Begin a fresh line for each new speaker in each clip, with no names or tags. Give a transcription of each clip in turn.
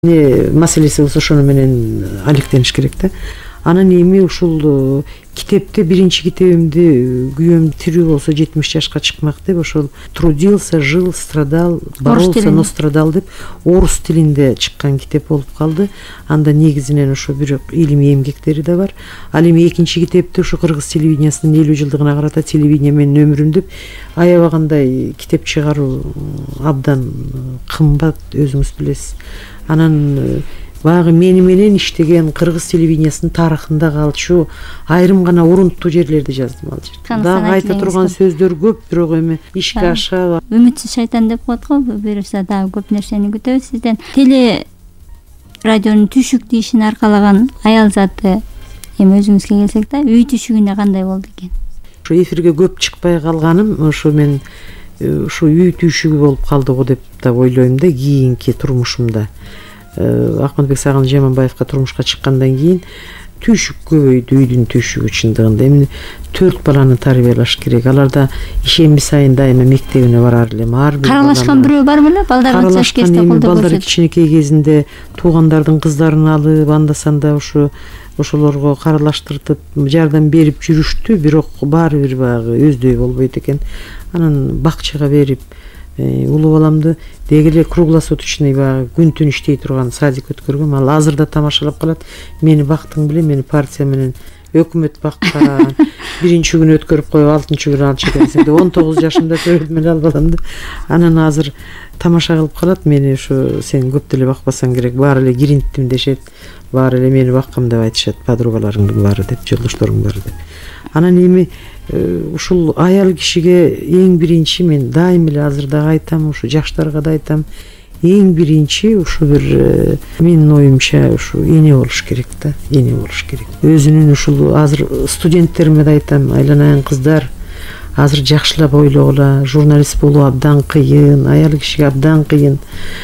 маселеси болсо ошону менен алектениш керек да. Анан эми ушул китепте биринчи китебимди күйөөм тирүү болсо 70 жашка чыкмак деп ошол трудился, жил, страдал, боролся, но страдал деп орус тилинде чыккан китеп болуп калды. Анда негизинен ошо бирок илимий эмгектери да бар. Ал эми экинчи китепти ошо кыргыз телевидениясынын 50 жылдыгына карата телевидение менин өмүрүм деп аябагандай китеп чыгаруу абдан кымбат, өзүңүз билесиз. Анан баягы мени менен иштеген кыргыз телевидениясынын тарыхында калчу айрым гана урунттуу жерлерди жаздым ал жерде. Дагы айта турган сөздөр көп, бирок эми ишке ашабы.
Үмүтсүз шайтан деп коет го, буюрса дагы көп нерсени күтөбүз сизден. Теле радионун түшүк дейишин аркалаган аял заты эми өзүңүзгө келсек да, үй түшүгүнө кандай болду экен?
Ошо эфирге көп чыкпай калганым ошо мен ушу үй түшүгү болуп калды го деп да ойлойм да кийинки турмушумда. Акматбек Сагын Жаманбаевка турмушка чыккандан кийин түшүк көбөйдү, үйдүн түшүгү чындыгында. Эми 4 баланы тарбиялаш керек. Аларда ишемби сайын дайыма мектебине барар элем.
Каралашкан бирөө бар беле? Балдар чечкесте колдо көрсөтүп.
Балдар кичинекей кезинде туугандардын кыздарын алып, анда санда ошолорго каралаштыртып жардам берип жүрүштү, бирок баары бир баягы өздөй болбойт экен. Анан бакчага берип улуу баламды деги эле круглосуточный баягы күн түн иштей турган садик өткөргөм. Ал азыр да тамашалап калат. Мени бактың беле, мени партия менен өкмөт баккан. Биринчи күнү өткөрүп коюп, 6-чы күнү алчу экенсиң деп 19 жашымда көрдүм эле ал баламды. Анан азыр тамаша кылып калат. Мени ушу сен көп деле бакпасаң керек, баары эле киринттим дешет. Баары эле мени баккам деп айтышат, подругаларыңдын баары деп, жолдошторуң баары деп. Анан эми ушул аял кишиге эң биринчи мен дайым эле азыр да айтам, ушу жаштарга да айтам, эң биринчи ушу бир менин оюмча ушу эне болуш керек да, эне болуш керек. Өзүнүн ушул азыр студенттериме да айтам, айланайын кыздар, азыр жакшылап ойлогула, журналист болуу абдан кыйын, аял кишиге абдан кыйын.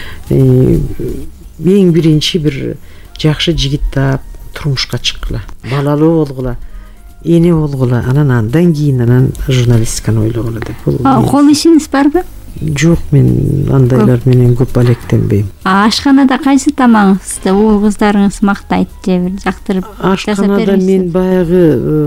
Эң биринчи бир жакшы жигит таап турмушка чыккыла, балалуу болгула, эне болгула, андан кийин журналистиканы ойлогула деп.
Кол ишиңиз барбы?
Жок, мен андайлар менен көп алектенбейм.
Ашканада кайсы тамагыңызды уул кыздарыңыз мактайт же бир жактырып жасап бересиз?
Ашканада мен баягы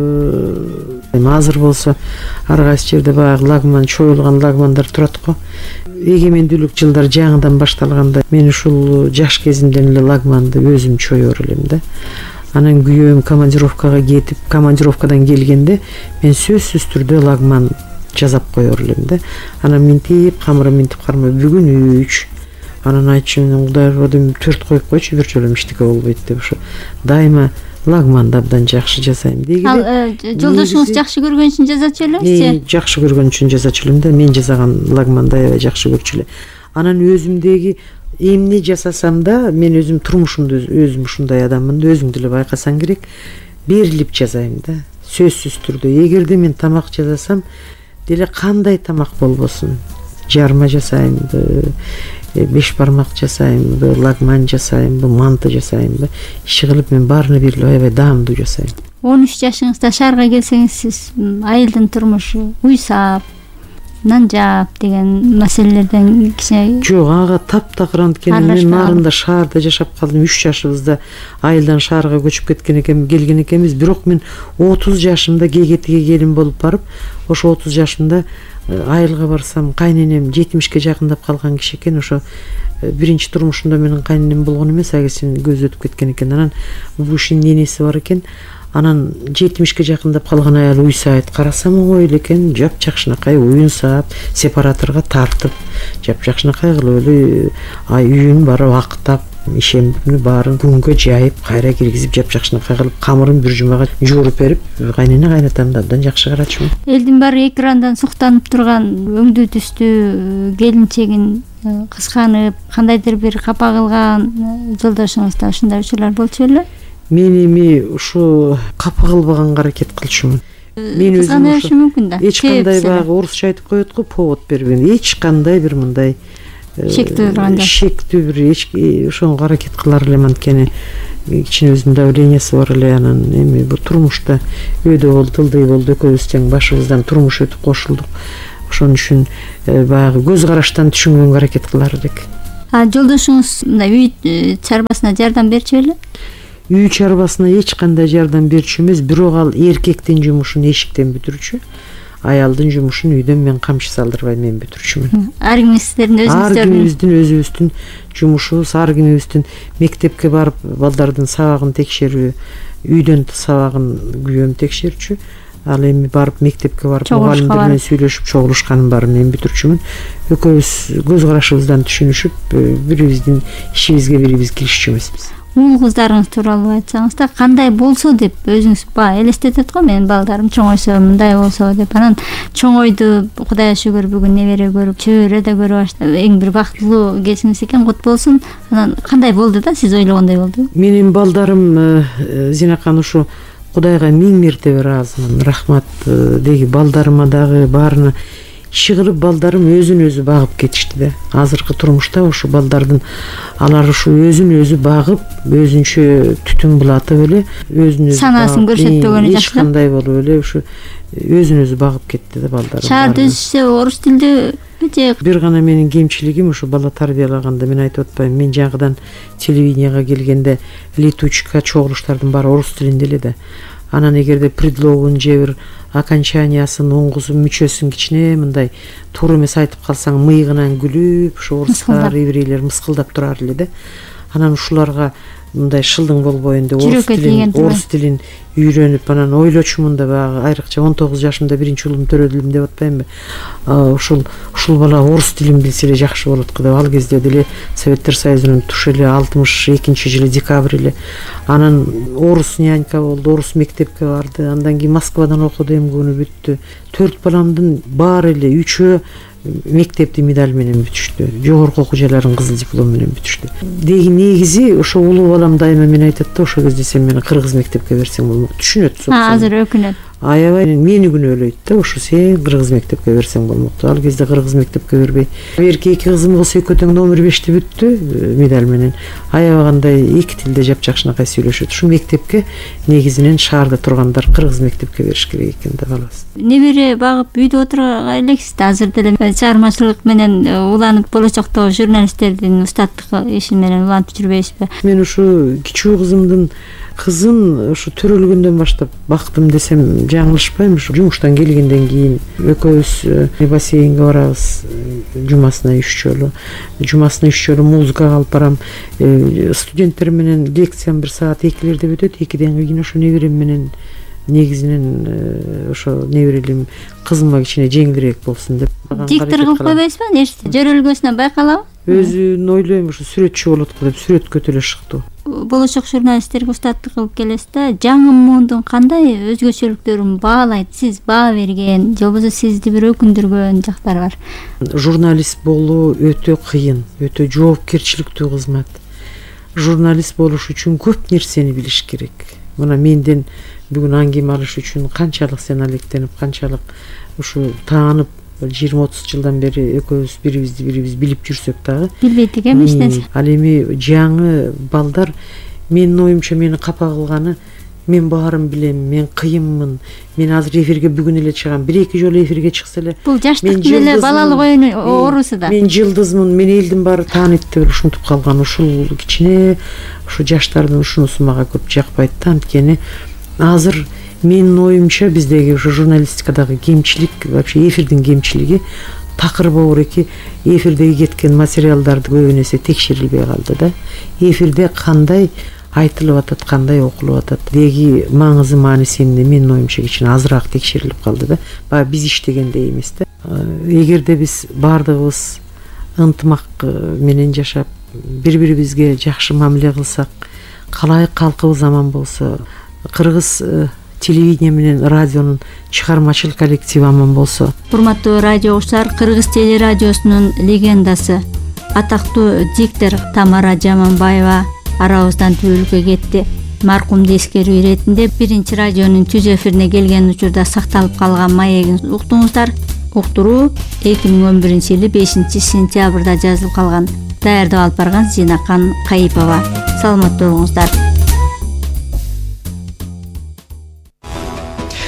азыр болсо ар кайсы жерде баягы лагман, чоюлган лагмандар турат го. Эгемендүүлүк жылдар жаңыдан башталганда мен ушул жаш кезимден эле лагманды өзүм чоёр элем да. Анан күйөөм командировкага кетип, командировкадан келгенде мен сөзсүз түрдө лагман жазап коёр элем да. Анан минтип, кармап бүгүн 3. Анан айтчумун, Кудай Родим 4 коюп койчу, бир жолу эчтеке болбойт деп ошо дайыма лагманды абдан жакшы жасайм деги.
Ал жолдошуңуз жакшы көргөн үчүн жазачу элемби?
Жакшы көргөн үчүн жазачу элем да. Мен жасаган лагманды аябай жакшы көрчү эле. Анан өзүмдеги эмне жасасам да, мен өзүм турмушумда өзүм ушундай адаммын, өзүң деле байкасаң керек, берилип жазайм да. Сөзсүз түрдө. Эгерде мен тамак жасасам деле кандай тамак болбосун, жарма жасаймбы, 5 бармак жасаймбы, лагман жасаймбы, манты жасаймбы, иши кылып мен баарына берилип аябай даамдуу жасайм. 13 жашыңызда шаарга келсеңиз, сиз айылдын турмушу, уй саап, нан жаап деген маселелерден кичине жок, ага таптакыр анткени мен нарында шаарда жашап калдым. 3 жашыбызда айылдан шаарга көчүп келген экенбиз. Бирок мен 30 жашымда кегетиге келин болуп барып, ошо 30 жашымда айылга барсам, кайненем 70ке жакындап калган киши экен. Ошо биринчи турмушунда менин кайненем болгон эмес, агесин көзү өтүп кеткен экен. Анан бул кишинин энеси бар экен. Анан 70ке жакындап калган аял уй саайт, карасам оңой эле экен, жапжакшынакай уюн саап, сепараторго тартып, жапжакшынакай кылып эле үйүн барып актап, ишембини баарын күнгө жайып, кайра киргизип, жапжакшынакай кылып, камырын бир жумага жууруп берип, кайнене кайнатамды абдан жакшы карачумун.
Элдин баары экрандан суктанып турган өңдүү түстүү келинчегин кысканып, кандайдыр бир капа кылган жолдошуңузда ушундай учурлар болчу беле?
Мен эми ушу капа кылбаганга аракет кылчумун. Мен өзүм
ушу мүмкүн да.
Эч кандай баягы орусча айтып коет го, повод бербеген. Эч кандай бир мындай шектүү бир ошонго аракет кылар элем, анткени кичине өзүнүн давлениясы бар эле. Анан эми бул турмушта өйдө болду, тылдый болду, экөөбүз тең башыбыздан турмуш өтүп кошулдук. Ошон үчүн баягы көз караштан түшүнгөнгө аракет кылар элек.
Жолдошуңуз мындай үй чарбасына жардам берчү беле?
Үй чарбасына эч кандай жардам берчү эмес, бирок ал эркектин жумушун эшиктен бүтүрчү, аялдын жумушун үйдөн мен камчы салдырбай мен бүтүрчүмүн.
Ар кимибиздин
өзүбүздүн жумушубуз, ар кимибиздин мектепке барып балдардын сабагын текшерүү, үйдөн сабагын күйөөм текшерчү. Ал эми барып мектепке барып мугалимдер менен сүйлөшүп чогулушканын баарын мен бүтүрчүмүн. Экөөбүз көз карашыбыздан түшүнүшүп, бирибиздин ишибизге бирибиз киришчү эмеспиз.
Уул кыздарыңыз тууралуу айтсаңыз да, кандай болсо деп өзүңүз баягы элестетет го, менин балдарым чоңойсо мындай болсо деп. Анан чоңойду, Кудайга шүгүр, бүгүн небере көрүп, чөбөрө да көрүп баштады. Эң бир бактылуу кезиңиз экен, кут болсун. Анан кандай болду да, сиз ойлогондой болдубу?
Менин балдарым, Зинакан, ушу Кудайга миң мертебе ыраазымын. Рахмат. Деги балдарыма дагы баарына иши кылып, балдарым өзүн өзү багып кетишти да. Азыркы турмушта ушу балдардын алар ушу өзүн өзү багып, өзүнчө түтүн булатып эле, өзүн өзү
санаасын көрсөтпөгөнү жакшы.
Эч кандай болуп эле ушу өзүн өзү багып кетти да балдарым.
Шаарда өсүшсө орус тилдүү же?
Бир гана менин кемчилигим ушу бала тарбиялаганда, мен айтып атпайм, мен жаңыдан телевиденияга келгенде летучка чогулуштардын баары орус тилинде эле да. Анан эгерде предлогун же бир окончаниясын, оңгусун, мүчөсүн кичине мындай туура эмес айтып калсаң, мыйыгынан күлүп, ушу орустар, еврейлер мыскылдап турар эле да. Анан ушуларга мындай шылдың болбоюн деп орус тилин үйрөнүп, анан ойлочумун да, баягы айрыкча 19 жашымда биринчи уулум төрөдүлүм деп атпаймынбы. Ушул бала орус тилин билсе эле жакшы болот го деп. Ал кезде деле Советтер Союзунун туш эле 62-жылы декабрь эле. Анан орус нянька болду, орус мектепке барды. Андан кийин Москвадан окуду, эмгүүнү бүттү. 4 баламдын баары эле 3-өө мектепти медаль менен бүтүштү. Жогорку окуу жайларын кызыл диплом менен бүтүштү. Деги негизи ошо улуу балам дайыма мен айтат да, ошол кезде сен мени кыргыз мектепке берсең болмок. Түшүнөт.
Азыр өкүнөт.
Аябай мени күнөөлөйт да, ошо сен кыргыз мектепке берсең болмокту. Ал кезде кыргыз мектепке бербей. Берки 2 кызым болсо, экөө тең номер 5ти бүттү медаль менен. Аябагандай 2 тилде жапжакшынакай сүйлөшөт. Ушу мектепке негизинен шаарда тургандар кыргыз мектепке бериш керек экен деп алабыз.
Небере багып үйдө отура элексиз да, азыр деле чыгармачылык менен уланып, болочокто журналисттердин устаттык иши менен улантып жүрбөйсүзбү? Мен
ушу кичүү кызын ушу төрөлгөндөн баштап бактым десем жаңылышпайм. Ушу жумуштан келгенден кийин экөөбүз бассейнге барабыз, жумасына 3 жолу музыкага алып барам. Студенттер менен лекциям 1 саат 2-лерде бүтөт. 2ден кийин ошо неберем менен негизинен ошо неберелим кызыма кичине жеңилирээк болсун деп.
Диктор кылып койбойсузбу? Нерсе жөрөлгөсүнөн байкалабы?
Өзүн ойлойм, ушу сүрөтчү болот го деп сүрөткө деле чыкты.
Болочок журналисттерге устаттык кылып келесиз да, жаңы муундун кандай өзгөчөлүктөрүн баалайт? Сиз баа берген, же болбосо сизди бир өкүндүргөн жактар бар?
Журналист болуу өтө кыйын, өтө жоопкерчиликтүү кызмат. Журналист болуш үчүн көп нерсени билиш керек. Мына менден бүгүн аңгеме алыш үчүн канчалык сен алектенип, канчалык ушу таанып 20-30 жылдан бери экөөбүз бирибиз билип жүрсөк дагы
билбейт экенбиз.
Ал эми жаңы балдар, менин оюмча мени капа кылганы, мен баарын билем, мен кыйынмын, мен азыр эфирге бүгүн эле чыгам, 1-2 жолу эфирге чыкса эле
бул жаштыктын эле балалык оюну оорусу да.
Мен жылдызмын, мен элдин баары тааныйт деп ушинтип калган. Ушул кичине ушу жаштардын ушунусу мага көп жакпайт да. Анткени азыр менин оюмча биздеги ушу журналистикадагы кемчилик, вообще эфирдин кемчилиги, такыр бобуреки эфирдеги кеткен материалдарды көбүн эсе текшерилбей калды да. Эфирде кандай айтылып атат, кандай окулуп атат, деги маңызы маанисинде менин оюмча кичине азыраак текшерилип калды да. Баягы биз иштегендей эмес да. Эгерде биз баардыгыбыз ынтымак менен жашап, бири-бирибизге жакшы мамиле кылсак, калай калкыбыз аман болсо, кыргыз телевидение менен радионун чыгармачыл коллективи аман болсо.
Урматтуу радио угуучулар, Кыргыз телерадиосунун легендасы, атактуу диктор Тамара Жаманбаева арабыздан түбөлүккө кетти. Маркумду эскерүү иретинде 1-чи радионун түз эфирине келген учурда сакталып калган маегин уктуңуздар. Уктуруу 2011-жылы 5-сентябрда жазылып калган. Даярдап алып барган Зинакан Кайыпова. Саламаттуу болуңуздар.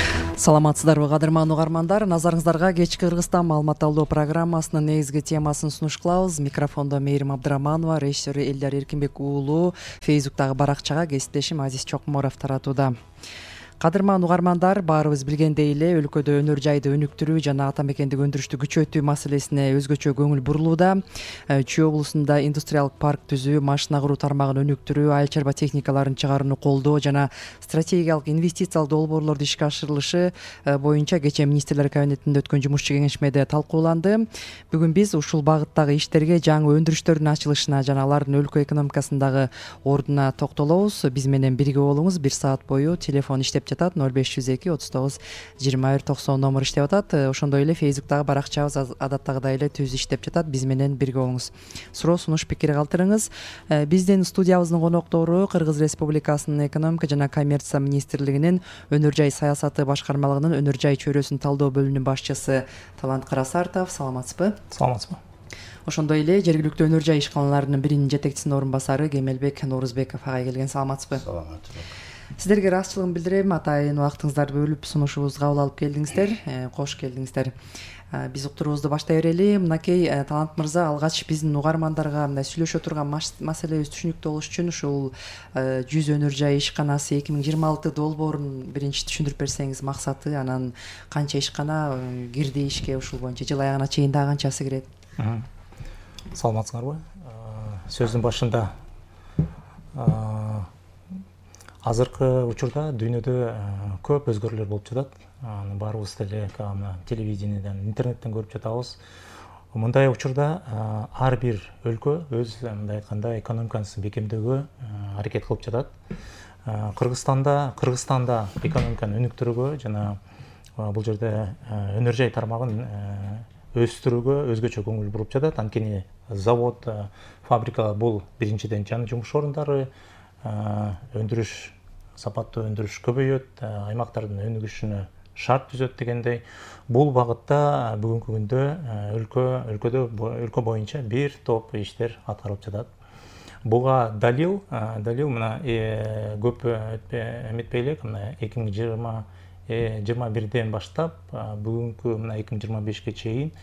Саламатсыздарбы кадырман угармандар, назарыңыздарга кечки Кыргызстан маалымат алуу программасынын негизги темасын сунуш кылабыз. Микрофондо Мээрим Абдыраманова, режиссеру Элдар Эркинбек уулу, Фейсбуктагы баракчага кесиптешим Азиз Чокморов таратууда. Кадырман угармандар, баарыбыз билгендей эле өлкөдө өнөр жайды өнүктүрүү жана ата мекендик өндүрүштү күчөтүү маселесине өзгөчө көңүл бурулууда. Чүй облусунда индустриалдык парк түзүү, машина куруу тармагын өнүктүрүү, айыл чарба техникаларын чыгарууну колдоо жана стратегиялык инвестициялык долбоорлорду ишке ашырылышы боюнча кечээ министрлер кабинетинде өткөн жумушчу кеңешмеде талкууланды. Бүгүн биз ушул багыттагы иштерге, жаңы өндүрүштөрдүн ачылышына жана алардын өлкө экономикасындагы ордуна токтолобуз. Биз менен бирге болуңуз. 1 саат бою телефон иштеп жатат. 0502 39 21 90 номер иштеп атат. Ошондой эле Фейсбуктагы баракчабыз адаттагыдай эле түз иштеп жатат. Биз менен бирге болуңуз. Суроо, сунуш, пикир калтырыңыз. Биздин студиябыздын коноктору Кыргыз Республикасынын экономика жана коммерция министрлигинин өнөр жай саясаты башкармалыгынын өнөр жай чөйрөсүн талдоо бөлүмүнүн башчысы Талант Карасартов. Саламатсызбы?
Саламатсызбы.
Ошондой эле жергиликтүү өнөр жай ишканаларынын биринин жетекчисинин орун басары Кемелбек Норузбеков ага келген. Саламатсызбы?
Саламатсызбы.
Сиздерге ыраазычылыгымды билдирем. Атайын убактыңыздарды бөлүп сунушубузду кабыл алып келдиңиздер. Кош келдиңиздер. Биз уктуруубузду баштай берели. Мынакей Талант мырза, алгач биздин угармандарга мындай сүйлөшө турган маселебиз түшүнүктүү болуш үчүн ушул 100 өнөр жай ишканасы 2026 долбоорун биринчи түшүндүрүп берсеңиз, максаты, анан канча ишкана кирди ишке ушул боюнча, жыл аягына чейин дагы канчасы кирет?
Саламатсыңарбы? Сөздүн башында азыркы учурда дүйнөдө көп өзгөрүүлөр болуп жатат. Аны баарыбыз деле телевидениеден, интернеттен көрүп жатабыз. Мындай учурда ар бир өлкө өз мындай айтканда экономикасын бекемдөөгө аракет кылып жатат. Кыргызстанда экономиканы өнүктүрүүгө жана бул жерде өнөр жай тармагын өстүрүүгө өзгөчө көңүл буруп жатат. Анткени завод, фабрика бул биринчиден жаңы жумуш орундары, сапаттуу өндүрүш көбөйөт, аймактардын өнүгүшүнө шарт түзөт дегендей. Бул багытта бүгүнкү күндө өлкө боюнча бир топ иштер аткарылып жатат. Буга далил мына көп эметпей элек, мына 2021ден баштап бүгүнкү мына 2025ге чейин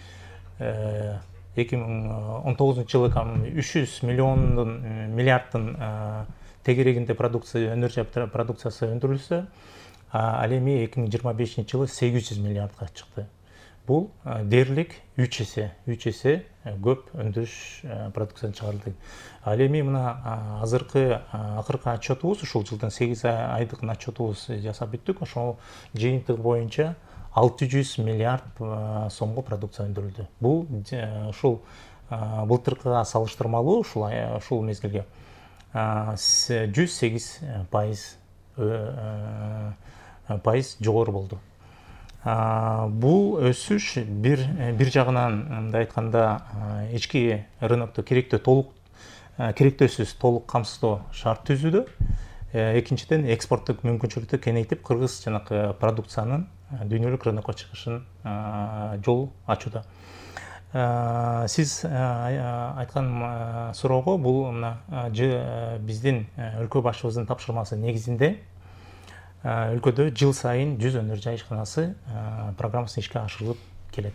2019 жылы 300 миллиарддын тегерегинде өнөр жай продукциясы өндүрүлсө, ал эми 2025 жылы 800 миллиардга чыкты. Бул дээрлик 3 эсе көп өндүрүш продукциясын чыгарылды. Ал эми мына акыркы отчетубуз, ушул жылдын 8 айдык отчетубуз жасап бүттүк. Ошол жыйынтык боюнча 600 миллиард сомго продукция өндүрүлдү. Бул ушул былтыркыга салыштырмалуу ушул мезгилге 108% жогору болду. Бул өсүш бир жагынан мындай айтканда ички рынокто керектөөсүз толук камсыздоо шарт түзүүдө, экинчиден экспорттук мүмкүнчүлүктү кеңейтип, кыргыз жанакы продукциянын дүйнөлүк рынокко чыгышын жол ачууда. Сиз айткан суроого, бул биздин өлкө башчыбыздын тапшырмасы негизинде өлкөдө жыл сайын 100 өнөр жай ишканасы программасы ишке ашырылып келет.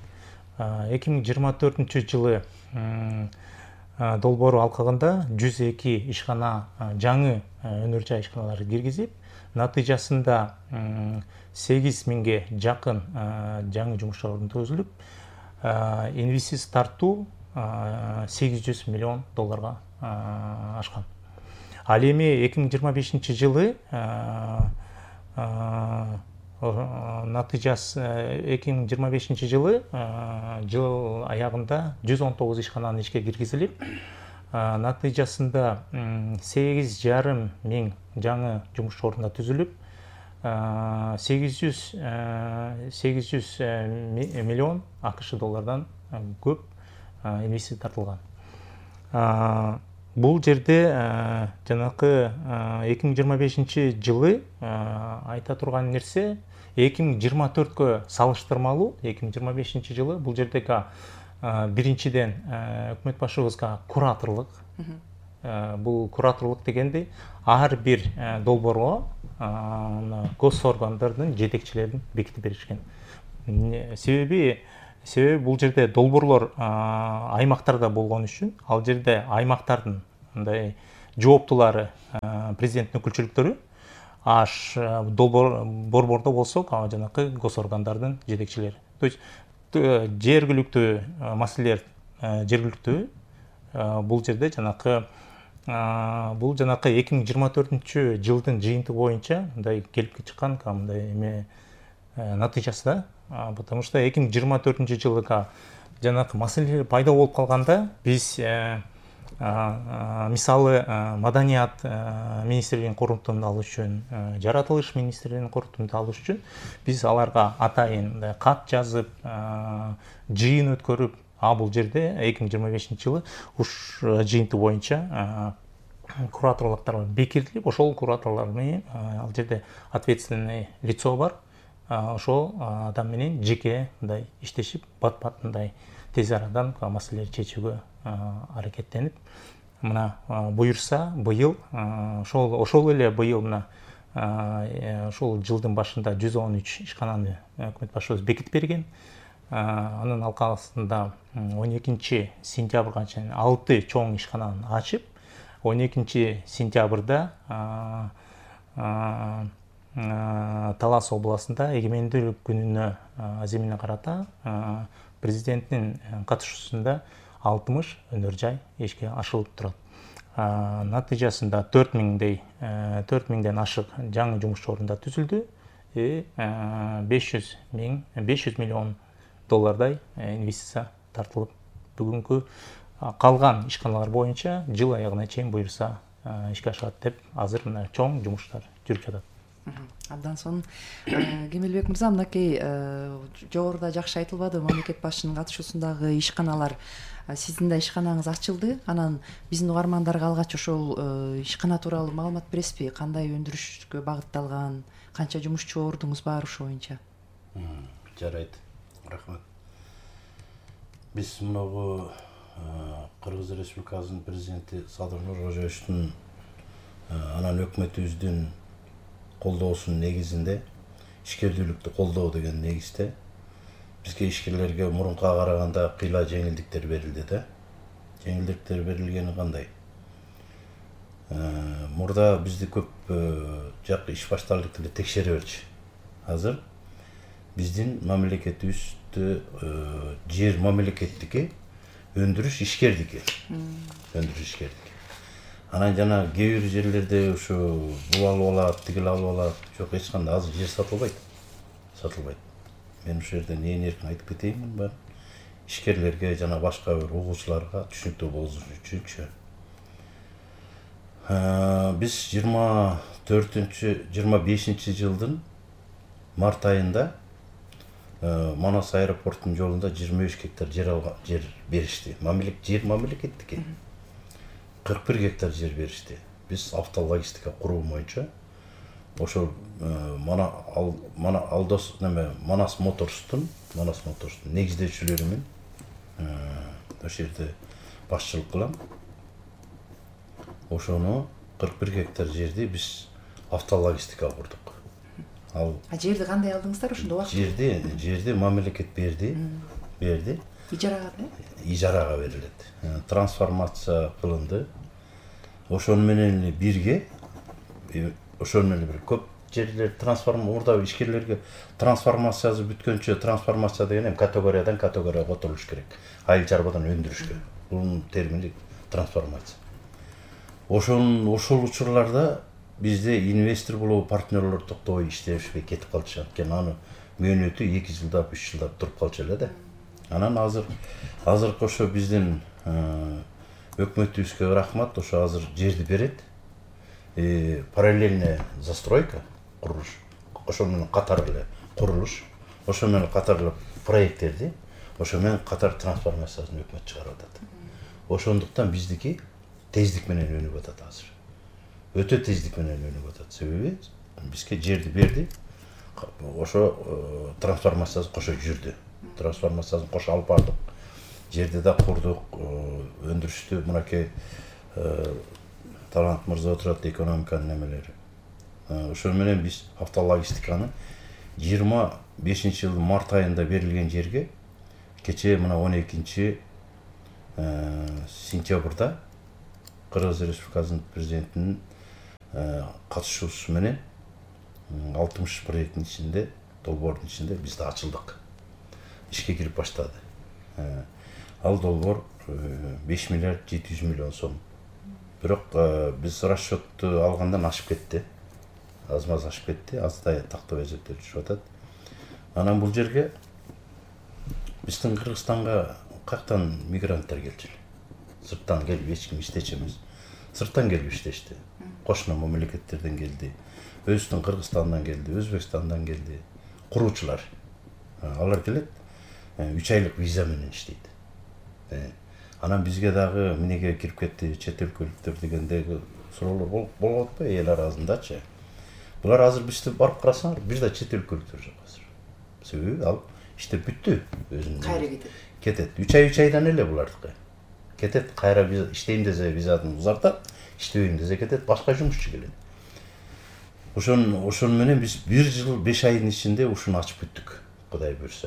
2024 жылы долбоору алкагында 102 ишкана жаңы өнөр жай ишканалары киргизип, натыйжасында 8000ге жакын жаңы жумуш орун түзүлүп, инвестиция тартуу $800 миллион ашкан. Ал эми 2025 жылы натыйжасы 2025 жылы жыл аягында 119 ишкананы ишке киргизилип, натыйжасында 8,5 миң жаңы жумуш орунда түзүлүп, 800 миллион АКШ доллардан көп инвестиция тартылган. Бул жерде жанакы 2025 жылы айта турган нерсе 2024кө салыштырмалуу 2025 жылы бул жердеги биринчиден өкмөт башчыбызга кураторлук. Бул кураторлук дегенде ар бир долбоорго гос органдардын жетекчилерин бекитип беришкен. Себеби бул жерде долбоорлор аймактарда болгон үчүн, ал жерде аймактардын мындай жооптулары, президенттин өкүлчүлүктөрү, аш борбордо болсо жанакы гос органдардын жетекчилери. То есть жергиликтүү маселелер жергиликтүү, бул жерде жанакы 2024 жылдын жыйынты боюнча мындай келип чыккан мындай эме натыйжасы да. Потому что 2024 жылга жанакы маселелер пайда болуп калганда биз мисалы маданият министрлигинин коруктугунда алыш үчүн, жаратылыш министрлигинин коруктугунда алыш үчүн биз аларга атайын кат жазып, жыйын өткөрүп, бул жерде 2025 жылы уш жыйынты боюнча кураторлуктар бекитилип, ошол кураторлор менен ал жерде ответственный лицо бар. Ошол адам менен жеке мындай иштешип, бат-бат мындай тез арадан маселелерди чечүүгө аракеттенип, мына буюрса быйыл, ошол эле быйыл мына ошол жылдын башында 113 ишкананы өкмөт башчыбыз бекитип берген. Анын алкагында 12 сентябрга чейин 6 чоң ишкананы ачып, 12 сентябрда Талас областында эгемендүүлүк күнүнө аземине карата президенттин катышуусунда 60 өнөр жай ишке ашылып турат. Натыйжасында 4000ден ашык жаңы жумуш орундар түзүлдү. 500 миллион доллардай инвестиция тартылып, бүгүнкү калган ишканалар боюнча жыл аягына чейин буюрса ишке ашат деп азыр мына чоң жумуштар жүрүп жатат.
Абдан сонун. Кемелбек мырза, мынакей жогоруда жакшы айтылбады, мамлекет башчынын катышуусундагы ишканалар, сиздин да ишканаңыз ачылды. Анан биздин угармандарга алгач ошол ишкана тууралуу маалымат бересизби? Кандай өндүрүшкө багытталган, канча жумушчу ордуңуз бар ошо боюнча?
Жарайт. Рахмат. Биз мынагу Кыргыз Республикасынын президенти Садыр Нуркожоевичтин анан өкмөтүбүздүн колдоосунун негизинде, ишкердүүлүктү колдоо деген негизде бизге ишкерлерге мурункуга караганда кыйла жеңилдиктер берилди да. Жеңилдиктер берилгени кандай? Мурда бизди көп жак иш башталдык деле текшере берчү. Азыр биздин мамлекетибизде жер мамлекеттики, өндүрүш ишкердики. Өндүрүш ишкердики. Анан жана кээ бир жерлерде ушу бул алып алат, тигил алып алат, жок эч кандай азыр жер сатылбайт. Мен ушул жерден ээн эркин айтып кетейин, бар ишкерлерге жана башка бир угуучуларга түшүнүктүү болуш үчүнчү. Биз 25 жылдын март айында Манас аэропортунун жолунда 23 гектар жер беришти. Жер мамлекеттики. 41 гектар жер беришти. Биз автологистика куруу боюнча ошо Манас Моторстун негиздөөчүлөрү менен ошол жерде башчылык кылам. Ошону 41 гектар жерди биз автологистика курдук.
Жерди кандай алдыңыздар ошондо убакыт?
Жерди мамлекет берди. Ижарага берилет. Трансформация кылынды. Ошону менен бирге, ошону менен бир көп жерлер мурда ишкерлерге трансформациясы бүткөнчө, трансформация деген эми категориядан категорияга отурулуш керек. Айыл чарбадан өндүрүшкө. Бунун термини трансформация. Ошол учурларда бизде инвестор болуу партнерлор токтобой иштешпей кетип калчу. Анткени аны мөөнөтү 2 жылдап, 3 жылдап туруп калчу эле да. Анан азыркы ошо биздин өкмөтүбүзгө рахмат, ошо азыр жерди берет. Параллельная застройка, курулуш, ошо менен катар эле курулуш, ошо менен катар эле проекттерди, ошо менен катар трансформациясын өкмөт чыгарып атат. Ошондуктан биздики тездик менен өнүп атат азыр. Өтө тездик менен өнүп атат. Себеби бизге жерди берди. Ошо трансформациясы кошо жүрдү. Трансформациясын кошо алып бардык. Жерди да курдук, өндүрүштү, мынакей Талант мырза отурат, экономиканын немелери. Ошол менен биз автологистиканы 25 жыл март айында берилген жерге кечээ мына 12 сентябрда Кыргыз Республикасынын президентинин катышуусу менен 60 проекттин ичинде, долбоордун ичинде биз да ачылдык. Ишке кирип баштады. Ал долбоор 5 миллиард 700 миллион сом. Бирок биз расчетту алгандан ашып кетти. Аз-маз ашып кетти, аздай тактап эсептеп түшүп атат. Анан бул жерге биздин Кыргызстанга каяктан мигранттар келчү. Сырттан келип эч ким иштечү эмес. Сырттан келип иштешти. Кошуна мамлекеттерден келди. Өзүбүздүн Кыргызстандан келди, Өзбекстандан келди. Куруучулар. Алар келет, 3 айлык виза менен иштейт. Анан бизге дагы эмнеге кирип кетти, чет өлкөлүктөр дегендеги суроолор болуп атпайбы эл арасындачы. Булар азыр бизди барып карасаңар, бир да чет өлкөлүктөр жок азыр. Себеби ал иштеп бүттү өзүнүн. Кайра кетет. 3 айдан эле булардыкы. Кетет, кайра биз иштейм десе визасын узартат, иштебейм десе кетет, башка жумушчу келет. Ошон менен биз 1 жыл 5 айдын ичинде ушуну ачып бүттүк, Кудай буйрса.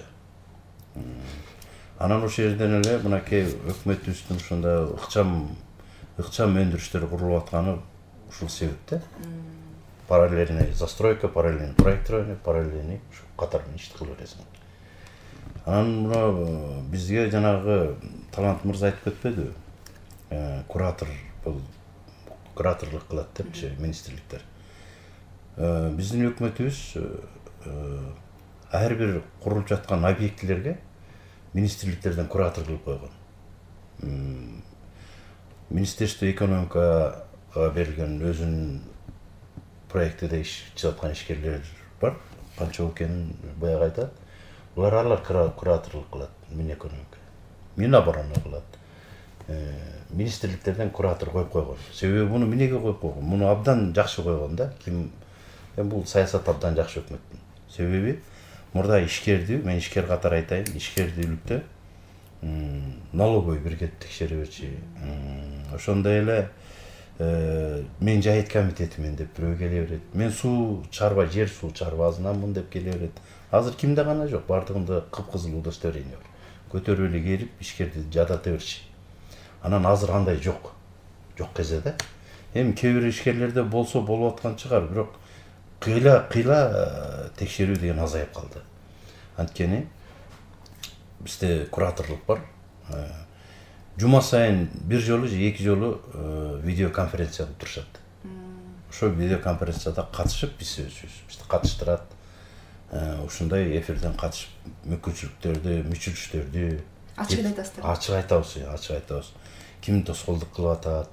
Анан ошол жерден эле мынакей өкмөтүбүздүн ушундай ыкчам өндүрүштөр курулуп атканы ушул себепте. Параллельный застройка, параллельный проектирование, параллельный катарын ишти кылып бересиң. Анан мына бизге жанагы Талант мырза айтып кетпедиби? Куратор бул кураторлук кылат депчи министрликтер. Биздин өкмөтүбүз ар бир курулуп жаткан объектилерге министрликтерден куратор кылып койгон. Министерство экономикага берилген өзүнүн проектиде иштеп аткан ишкерлер бар. Канча экенин баягы айтат. Алар кураторлук кылат, Минэкономика. Минобороны кылат. Министрликтерден куратор коюп койгон. Себеби муну эмнеге коюп койгон? Муну абдан жакшы койгон да. Бул саясат абдан жакшы өкмөттүн. Себеби мурда ишкерди, мен ишкер катары айтайын, ишкердүүлүктө налоговый биргет текшеребечи. Ошондой эле мен жайыт комитетимен деп бирөө келе берет. Мен суу чарба, жер суу чарбасынанмын деп келе берет. Азыр кимде гана жок, бардыгында кыпкызыл удостоверение бар. Көтөрүп эле келип ишкерди жадата берчи. Анан азыр андай жок. Жок кезде да. Эми кээ бир ишкерлерде болсо болуп аткан чыгар, бирок кыйла текшерүү деген азайып калды. Анткени бизде кураторлук бар. Жума сайын бир жолу же 2 жолу видеоконференция кылып турушат. Ошол видеоконференцияда катышып бизди катыштырат. Ушундай эфирден катышып мүчүлүштөрдү ачык айтасыздар. Ачык айтабыз. Ким тоскоолдук кылып атат,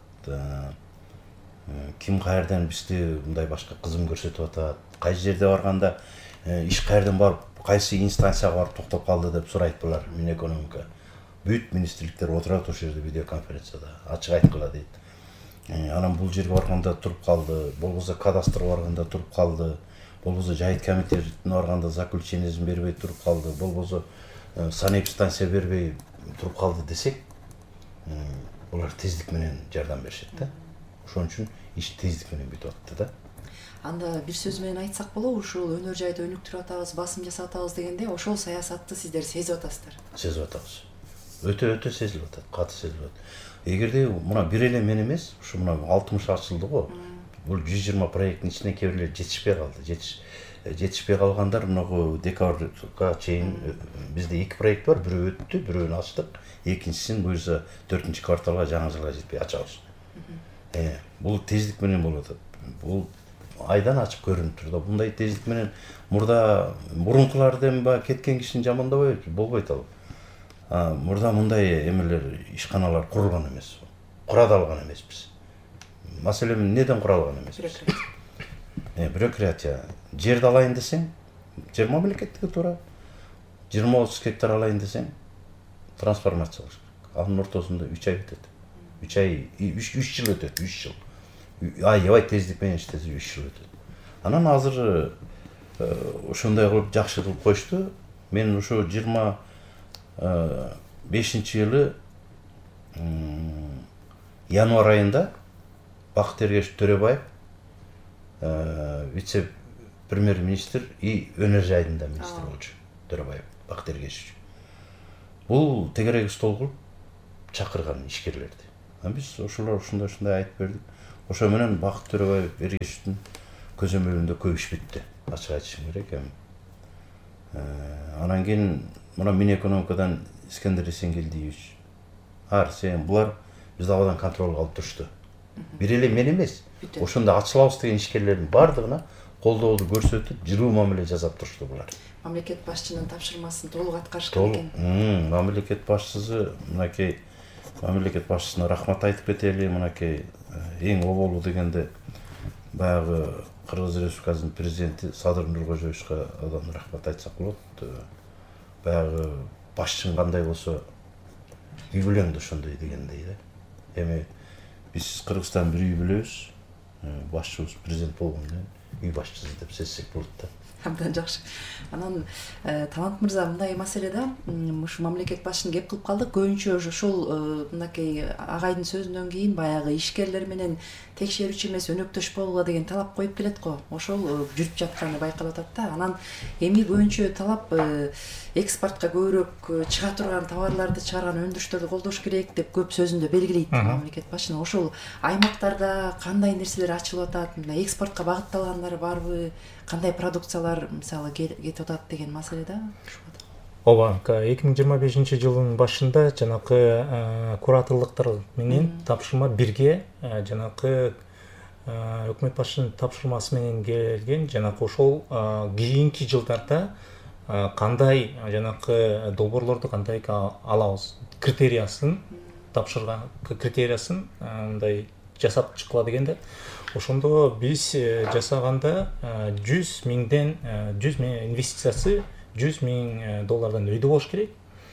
ким каерден бизди мындай башка кызым көрсөтүп атат, кайсы жерде барганда иш каерден барып, кайсы инстанцияга барып токтоп калды деп сурайт булар Минэкономика. Бүт министрликтер отурат ошол жерде видеоконференцияда, ачык айткыла дейт. Анан бул жерге барганда туруп калды, болбосо кадастрга барганда туруп калды, болбосо жайыт комитетине барганда заключениесин бербей туруп калды, болбосо санэпстанция бербей туруп калды десек, булар тездик менен жардам беришет да. Ошон үчүн иш тездик менен бүтүп атты да.
Анда бир сөз менен айтсак болобу, ушул өнөр жайды өнүктүрүп атабыз, басым жасап атабыз дегенде, ошол саясатты сиздер сезип атасыздар.
Сезип атабыз. Өтө сезилип атат, каты сезилип атат. Эгерде мына бир эле мен эмес, ушу мына 60 ачылды го. Бул 120 проекттин ичине кээ бирлер жетишпей калды. Жетишпей калгандар мына декабрга чейин бизде 2 проект бар, бирөө өттү, бирөөнү ачтык. Экинчисин буюрса 4-кварталга жаңы жылга жетпей ачабыз. Бул тездик менен болуп атат. Бул айдан ачып көрүнүп турду. Мындай тездик менен мурункулардан кеткен кишини жамандабай болбойт ал. Мурда мындай эмелер, ишканалар курулган эмес. Кура да алган эмеспиз. Маселен неден куралган эмеспиз? Бюрократия. Жерди алайын десең, жер мамлекеттике туура. 20-30 гектар алайын десең, трансформация кылыш керек. Анын ортосунда 3 ай өтөт. 3 жыл өтөт, 3 жыл. Аябай тездик менен иштесе 3 жыл өтөт. Анан азыр ошондой кылып жакшы кылып коюшту. Мен ошо 25-жылы январь айында Бакыт Эргеш Төрөбаев вице премьер-министр и өнөр жайдын да министр болчу Төрөбаев Бактыйыр Кечич. Бул тегереги стол куруп чакырган ишкерлерди. Биз ошолор ушундай айтып бердик. Ошо менен Бакыт Төрөбаев Эргечичтин көзөмөлүндө көп иш бүттү. Ачык айтышым керек. Анан кийин мына Минэкономикадан Искендер Эсенгелдиевич, Арсен, булар бизди абадан контролго алып турушту. Бир эле мен эмес, ошондо ачылабыз деген ишкерлердин бардыгына колдоолду көрсөтүп, жылуу мамиле жасап турушту булар.
Мамлекет башчынын тапшырмасын толук аткарышкан экен.
Мамлекет башчысы, мынакей мамлекет башчысына рахмат айтып кетели. Мынакей эң оболу дегенде баягы Кыргыз Республикасынын президенти Садыр Нуркожоевичке адан рахмат айтсак болот. Баягы башчың кандай болсо үй бүлөң да ошондой дегендей да. Эми биз Кыргызстан бир үй бүлөбүз, башчыбыз президент болгондон үй башчысы деп сезсек болот да.
Абдан жакшы. Анан Талант мырза, мындай маселеде ушу мамлекет башчыны кеп кылып калдык. Көбүнчө ошол мынакей агайдын сөзүнөн кийин баягы ишкерлер менен текшерүүчү эмес өнөктөш болгула деген талап коюп келет го. Ошол жүрүп жатканы байкалып атат да. Анан эми көбүнчө талап экспортко көбүрөөк чыга турган товарларды чыгарган өндүрүштөрдү колдош керек деп көп сөзүндө белгилейт мамлекет башчыны. Ошол аймактарда кандай нерселер ачылып атат, мына экспортко багытталгандар барбы, кандай продукциялар мисалы кетип атат деген маселеде.
Ооба, 2025 жылдын башында жанакы кураторлуктар менен тапшырма бирге жанакы өкмөт башчынын тапшырмасы менен келген жанакы ошол кийинки жылдарда кандай жанакы долбоорлорду кандай алабыз критериясын тапшырган критериясын мындай жасап чыккыла дегенде ошондо биз жасаганда 100 миңден инвестициясы $100 миң өйдө болуш керек.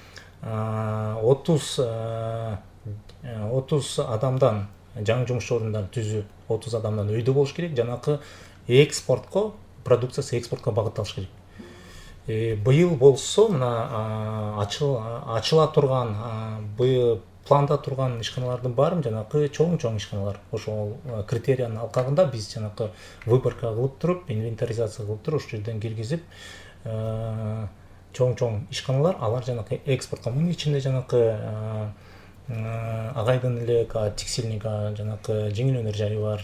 30 адамдан жаңы жумуш ордундан түзүү 30 адамдан өйдө болуш керек. Жанакы экспортко, продукциясы экспортко багытталыш керек. Быйыл болсо мына ачыла турган, быйыл планда турган ишканалардын баарын жанакы чоң ишканалар. Ошол критериянын алкагында биз жанакы выборка кылып туруп, инвентаризация кылып туруп, ошол жерден киргизип чоң ишканалар, алар жанакы экспортко, мунун ичинде жанакы агайдын эле текстильник, жанакы жеңил өнөр жайы бар,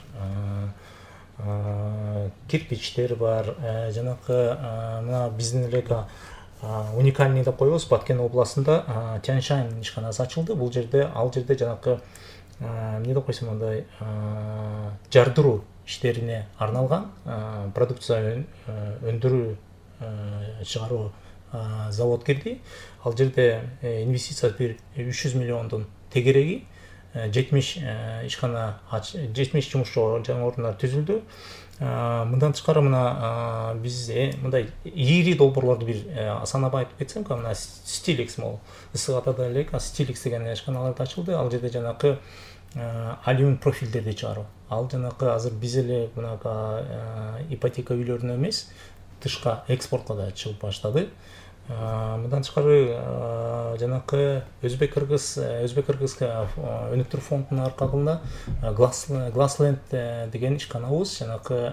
кирпичтер бар, жанакы мына биздин эле уникальный деп коебуз, Баткен областында Тяньшань ишканасы ачылды. Бул жерде, ал жерде жанакы эмне деп койсом андай жардыруу иштерине арналган продукция өндүрүү чыгаруу завод кирди. Ал жерде инвестиция 300 миллиондун тегереги, 70 ишкана, 70 жумуш жаңы орундар түзүлдү. Мындан тышкары мына биз мындай ийри долбоорлорду бир санап айтып кетсем, мына Stilex мол ысык атада эле Stilex деген ишканаларды ачылды. Ал жерде жанакы алюминий профилдерди чыгаруу. Ал жанакы азыр биз эле мына ипотека үйлөрүнө эмес, тышка экспортко да чыгып баштады. Мындан тышкары жанакы Өзбек-Кыргыз өнүктүрүү фондунун аркалыгында Glassland деген ишканабыз жанакы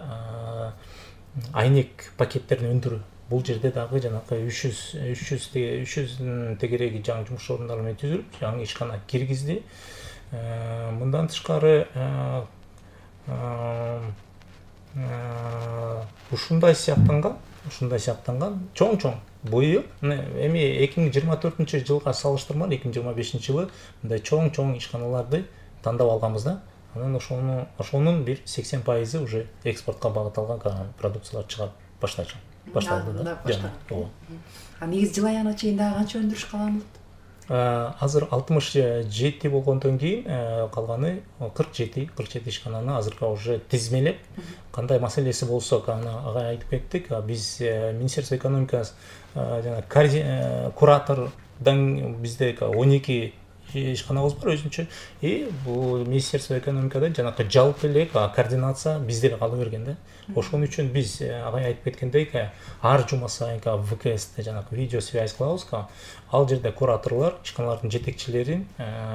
айнек пакеттерин өндүрүү. Бул жерде дагы жанакы 300 тегереги жаңы жумуш орундары менен түзүлүп, жаңы ишкана киргизди. Мындан тышкары ушундай сыяктанган чоң быйыл эми 2024 жылга салыштырмалуу 2025 жылы мындай чоң ишканаларды тандап алганбыз да. Анан ошонун бир 80% уже экспортко багытталган продукциялар чыгып башталды да. Ооба.
Негизи жыл аягына чейин дагы канча өндүрүш калган болот?
Азыр 67 болгондон кийин калганы 47 ишкананы азыркы уже тизмелеп, кандай маселеси болсо ага айтып кеттик. Биз Министерство экономикасы жана куратордон бизде 12 ишканабыз бар өзүнчө. Бул Министерство экономикада жанакы жалпы эле координация биздер кала берген да. Ошон үчүн биз агай айтып кеткендей, ар жума сайын ВКС жанакы видео связь кылабыз. Ал жерде кураторлор ишканалардын жетекчилерин,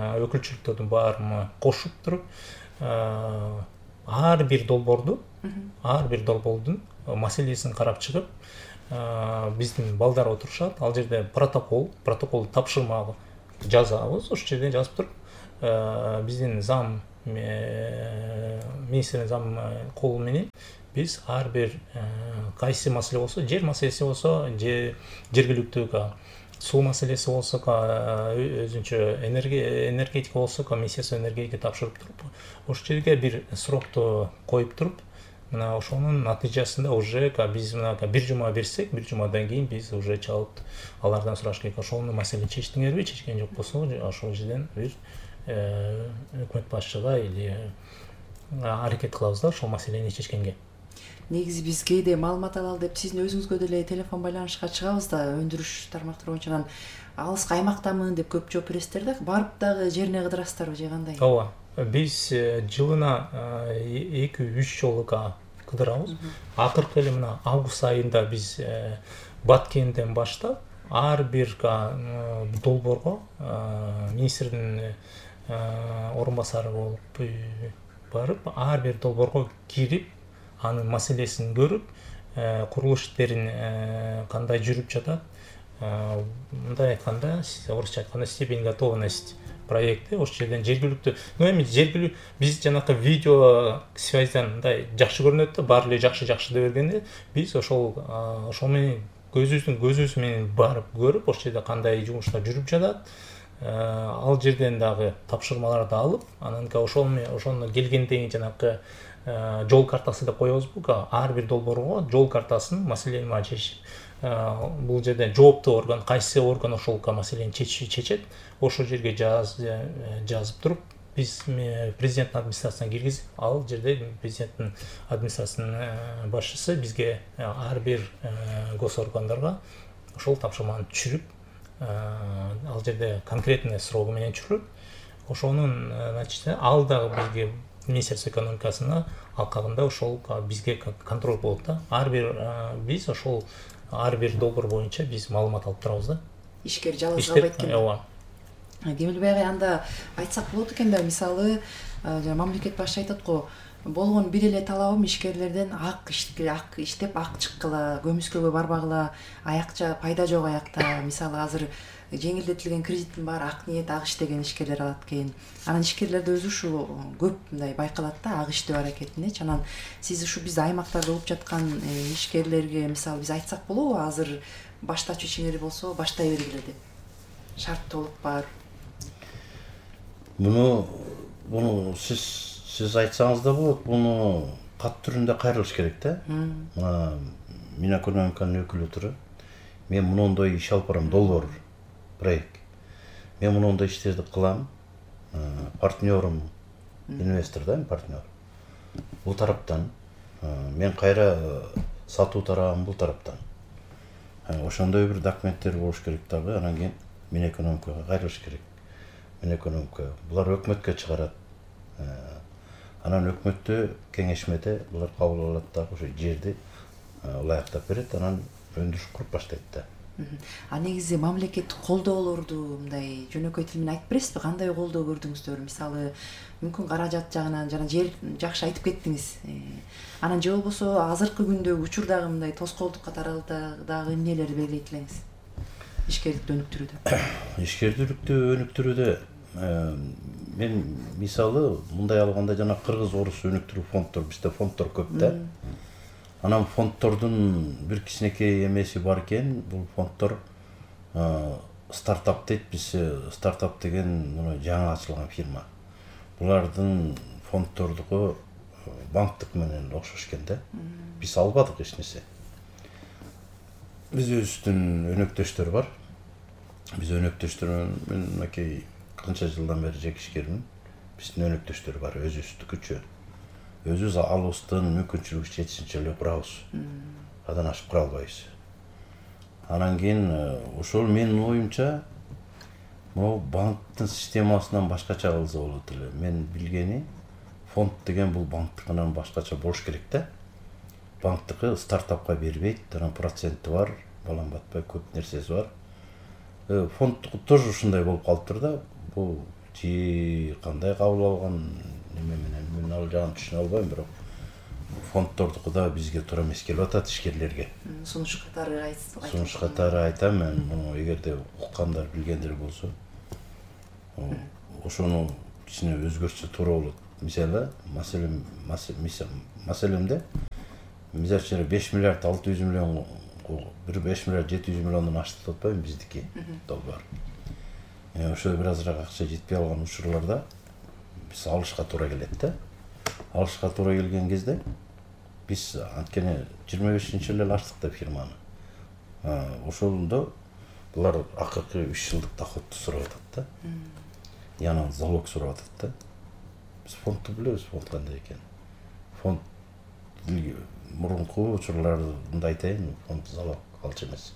өкүлчүлүктөрдүн баарын кошуп туруп, ар бир долбоорду ар бир долбоолдун маселесин карап чыгып, биздин балдар отурушат, ал жерде протокол тапшырма жазабыз, ошол жерде жазып туруп, биздин зам министрдин зам колу менен биз ар бир кайсы маселе болсо, жер маселеси болсо, жергиликтүү суу маселеси болсо, өзүнчө энергетика болсо, Министерство энергетика тапшырып туруп, ошол жерге бир срокту коюп туруп, мына ошонун натыйжасында уже биз мына бир жума берсек, бир жумадан кийин биз уже чалып алардан сураш керек, ошону маселени чечтиңерби, чечкен жок болсо, ошол жерден бир өкмөт башчыга или аракет кылабыз да ошол маселени чечкенге.
Негизи биз кээде маалымат алалы деп сиздин өзүңүзгө деле телефон байланышка чыгабыз да, өндүрүш тармактары боюнча анан алыска аймактамын деп көп жооп бересиздер да, барып дагы жерине кыдырасыздарбы же кандай?
Ооба, биз жылына 2-3 жолу кыдырабыз. Акыркы эле мына август айында биз Баткенден баштап ар бир долбоорго министрдин орун басары болуп барып, ар бир долбоорго кирип, анын маселесин көрүп, курулуш иштерин кандай жүрүп жатат, мындай айтканда, орусча айтканда степень готовности проекти, ошол жерден жергиликтүү, эми жергиликтүү биз жанакы видео связьдан мындай жакшы көрүнөт да, баары эле жакшы деп бергенде, биз ошол менен көзүбүз менен барып көрүп, ошол жерде кандай жумуштар жүрүп жатат, ал жерден дагы тапшырмаларды алып, анан ошону келгенден кийин жанакы жол картасы деп коебузбу, ар бир долбоорго жол картасын, маселени чечип, бул жерде жооптуу орган, кайсы орган ошол маселени чечет, ошол жерге жазып туруп, биз президенттин администрациясына киргизип, ал жерде президенттин администрациясынын башчысы бизге ар бир госоргандарга ошол тапшырманы түшүрүп, ал жерде конкретный срогу менен түшүрүп, ошонун натыйжасында ал дагы бизге Министерство экономикасына алкагында ошол бизге контроль болот да. Биз ошол ар бир долбоор боюнча биз маалымат алып турабыз да.
Ишкер жалгыз калбайт экен.
Ооба.
Демек баягы анда айтсак болот экен да, мисалы, мамлекет башчы айтат го, болгон бир эле талабым ишкерлерден ак иштеп ак чыккыла, көмүскөгө барбагыла, аякча пайда жок аякта. Мисалы азыр жеңилдетилген кредиттин баары ак ниет, ак иштеген ишкерлер алат экен. Анан ишкерлерде өзү ушул көп мындай байкалат да, ак иштөө аракетинечи. Анан сиз ушу биз аймактарда болуп жаткан ишкерлерге мисалы биз айтсак болобу, азыр баштачу ишиңер болсо баштай бергиле деп. Шарт толук бар.
Буну сиз айтсаңыз да болот, буну кат түрүндө кайрылыш керек да. Минэкономиканын өкүлү туру. Мен мындай иш алып барам, долбоор проект. Мен мындай иштерди кылам. Партнерым, инвестор да, партнер. Бул тараптан. Мен кайра сатуу тарабым бул тараптан. Ошондой бир документтер болуш керек дагы, анан кийин Минэкономикага кайрылыш керек. Минэкономика булар өкмөткө чыгарат. Анан өкмөттө кеңешмеде булар кабыл алат дагы, ошо жерди ылайыктап берет, анан өндүрүш куруп баштайт да.
Негизи мамлекеттик колдоолорду мындай жөнөкөй тил менен айтып бересизби? Кандай колдоо көрдүңүздөр? Мисалы, мүмкүн каражат жагынан жана жер жакшы айтып кеттиңиз. Анан же болбосо азыркы күндөгү учурдагы мындай тоскоолдукка таралдагы эмнелерди белгилейт элеңиз? Ишкерликти өнүктүрүүдө. Ишкерликти
өнүктүрүүдө мен мисалы мындай алганда жана кыргыз орус өнүктүрүү фонддор, бизде фонддор көп да. Анан фонддордун бир кичинекей эмеси бар экен, бул фонддор стартап дейт, биз стартап деген жаңы ачылган фирма. Булардын фонддордугу банктык менен окшош экен да. Биз албадык эч нерсе. Биз өзүбүздүн өнөктөштөр бар. Биз өнөктөштөр мен мынакей канча жылдан бери жеке ишкермин. Биздин өнөктөштөр бар, өзүбүздүкүчө. Өзүбүз алыбыздын мүмкүнчүлүгү жетишинче эле курабыз. Адан ашып кура албайбыз. Анан кийин ошол менин оюмча могу банктын системасынан башкача кылса болот эле. Мен билгени фонд деген бул банктыкынан башкача болуш керек да. Банктыкы стартапка бербейт, анан проценти бар, балам батпай көп нерсеси бар. Фондтуку тоже ушундай болуп калыптыр да. Бул кандай кабыл алган неме менен мен ал жагын түшүнө албайм, бирок фонддордуку да бизге туура эмес келип атат ишкерлерге.
Сунуш катары айтып.
Сунуш катары айтам мен, муну эгерде уккандар, билгендер болсо, ошону кичине өзгөртсө туура болот. Мисалы, маселемде мисалы 5 миллиард 600 миллион, бир 5 миллиард 700 миллиондон ашты деп атпайбы биздики доллар. Ошо бир азыраак акча жетпей калган учурларда биз алышка туура келет да. Алышка туура келген кезде биз анткени 25-жылы эле ачтык да фирманы. Ошондо булар акыркы 3 жылдык доходду сурап атат да. Яна залог сурап атат да. Биз фондду билебиз, фонд кандай экен. Фонд мурунку учурларда айтайын, фонд залог алчу эмес.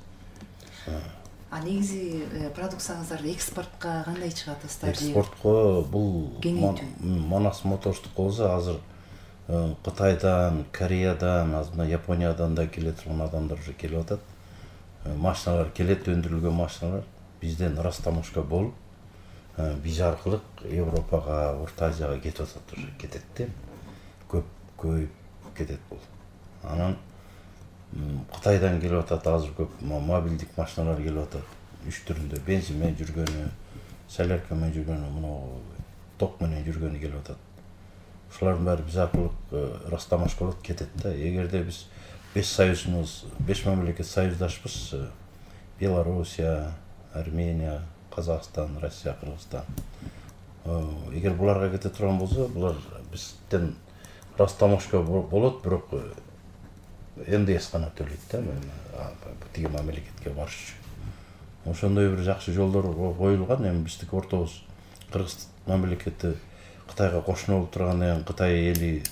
Негизи продукцияңыздар экспортко кандай чыгатасыздар?
Экспортко бул Манас Моторстук болсо азыр Кытайдан, Кореядан, азыр Япониядан да келе турган адамдар уже келип атат. Машиналар келет, өндүрүлгөн машиналар бизден растамушка болуп, биз аркылуу Европага, Орто Азияга кетип атат, уже кетет да. Көп кетет бул. Анан Кытайдан келип атат, азыр көп мобилдик машиналар келип атат. 3 түрүндө бензин менен жүргөнү, солярка менен жүргөнү, муну ток менен жүргөнү келип атат. Ушулардын баары биз аркылуу растамаш болот, кетет да. Эгерде биз 5 союзубуз, 5 мамлекет союздашпыз, Белоруссия, Армения, Казакстан, Россия, Кыргызстан. Эгер буларга кете турган болсо, булар бизден растамашка болот, бирок НДС гана төлөйт да, тиги мамлекетке барыш үчүн. Ошондой бир жакшы жолдор коюлган. Эми биздики ортобуз Кыргыз мамлекети Кытайга кошуна болуп тургандан кийин Кытай эли,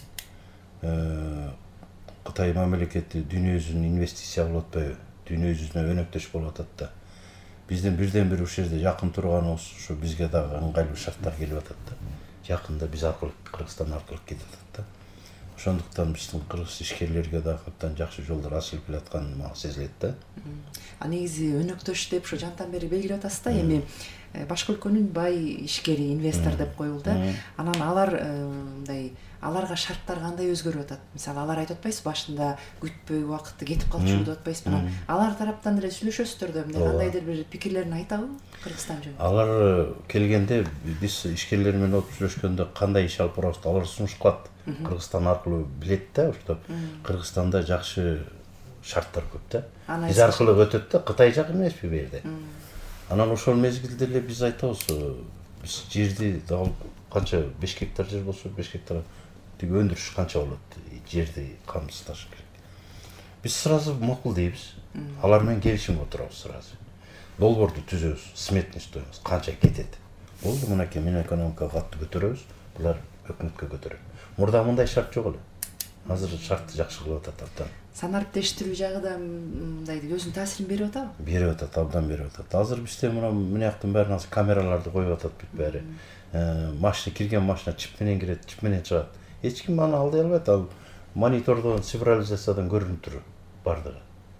Кытай мамлекети дүйнө жүзүнө инвестиция кылып атпайбы, дүйнө жүзүнө өнөктөш болуп атат да. Биздин бирден бир ушул жерде жакын турганыбыз ушу бизге дагы ыңгайлуу шарттар келип атат да. Жакында биз аркылуу, Кыргызстан аркылуу кетип атат да. Ошондуктан биздин кыргыз ишкерлерге дагы абдан жакшы жолдор ачылып келатканы мага сезилет да.
Негизи өнөктөш деп ушу жантан бери белгилеп атасыз да. Эми башка өлкөнүн бай ишкери, инвестор деп коюлду. Анан аларга шарттар кандай өзгөрүп атат? Мисалы, алар айтып атпайсызбы башында күтпөй убакытты кетип калчу деп атпайсызбы? Алар тараптан эле сүйлөшөсүздөр да, кандайдыр бир пикирлерин айтабы Кыргызстан жөнүндө?
Алар келгенде биз ишкерлер менен отуруп сүйлөшкөндө кандай иш алып барабыз, алар сунуш кылат. Кыргызстан аркылуу билет да, ошто Кыргызстанда жакшы шарттар көп да. Биз аркылуу өтөт да, Кытай жак эмеспи бу жерде. Анан ошол мезгилде эле биз айтабыз, биз жерди канча 5 гектар жер болсо 5 гектар тиги өндүрүш канча болот, жерди камсыздаш керек. Биз сразу макул дейбиз. Алар менен келишимге отурабыз сразу. Долбоорду түзөбүз, сметный стоимость канча кетет. Болду, мынакей мен экономикага катты көтөрөбүз, булар өкмөткө көтөрөт. Мурда мындай шарт жок эле. Азыр шартты жакшы кылып атат абдан.
Санариптештирүү жагы да мындай өзүнүн таасирин берип атабы? Берип
атат, абдан берип атат. Азыр бизде мына мынаяктын баарына камераларды коюп атат бүт баары. Машина кирген машина чип менен кирет, чип менен чыгат. Эч ким аны алдай албайт. Ал монитордон, цифрализациядан көрүнүп турат бардыгы.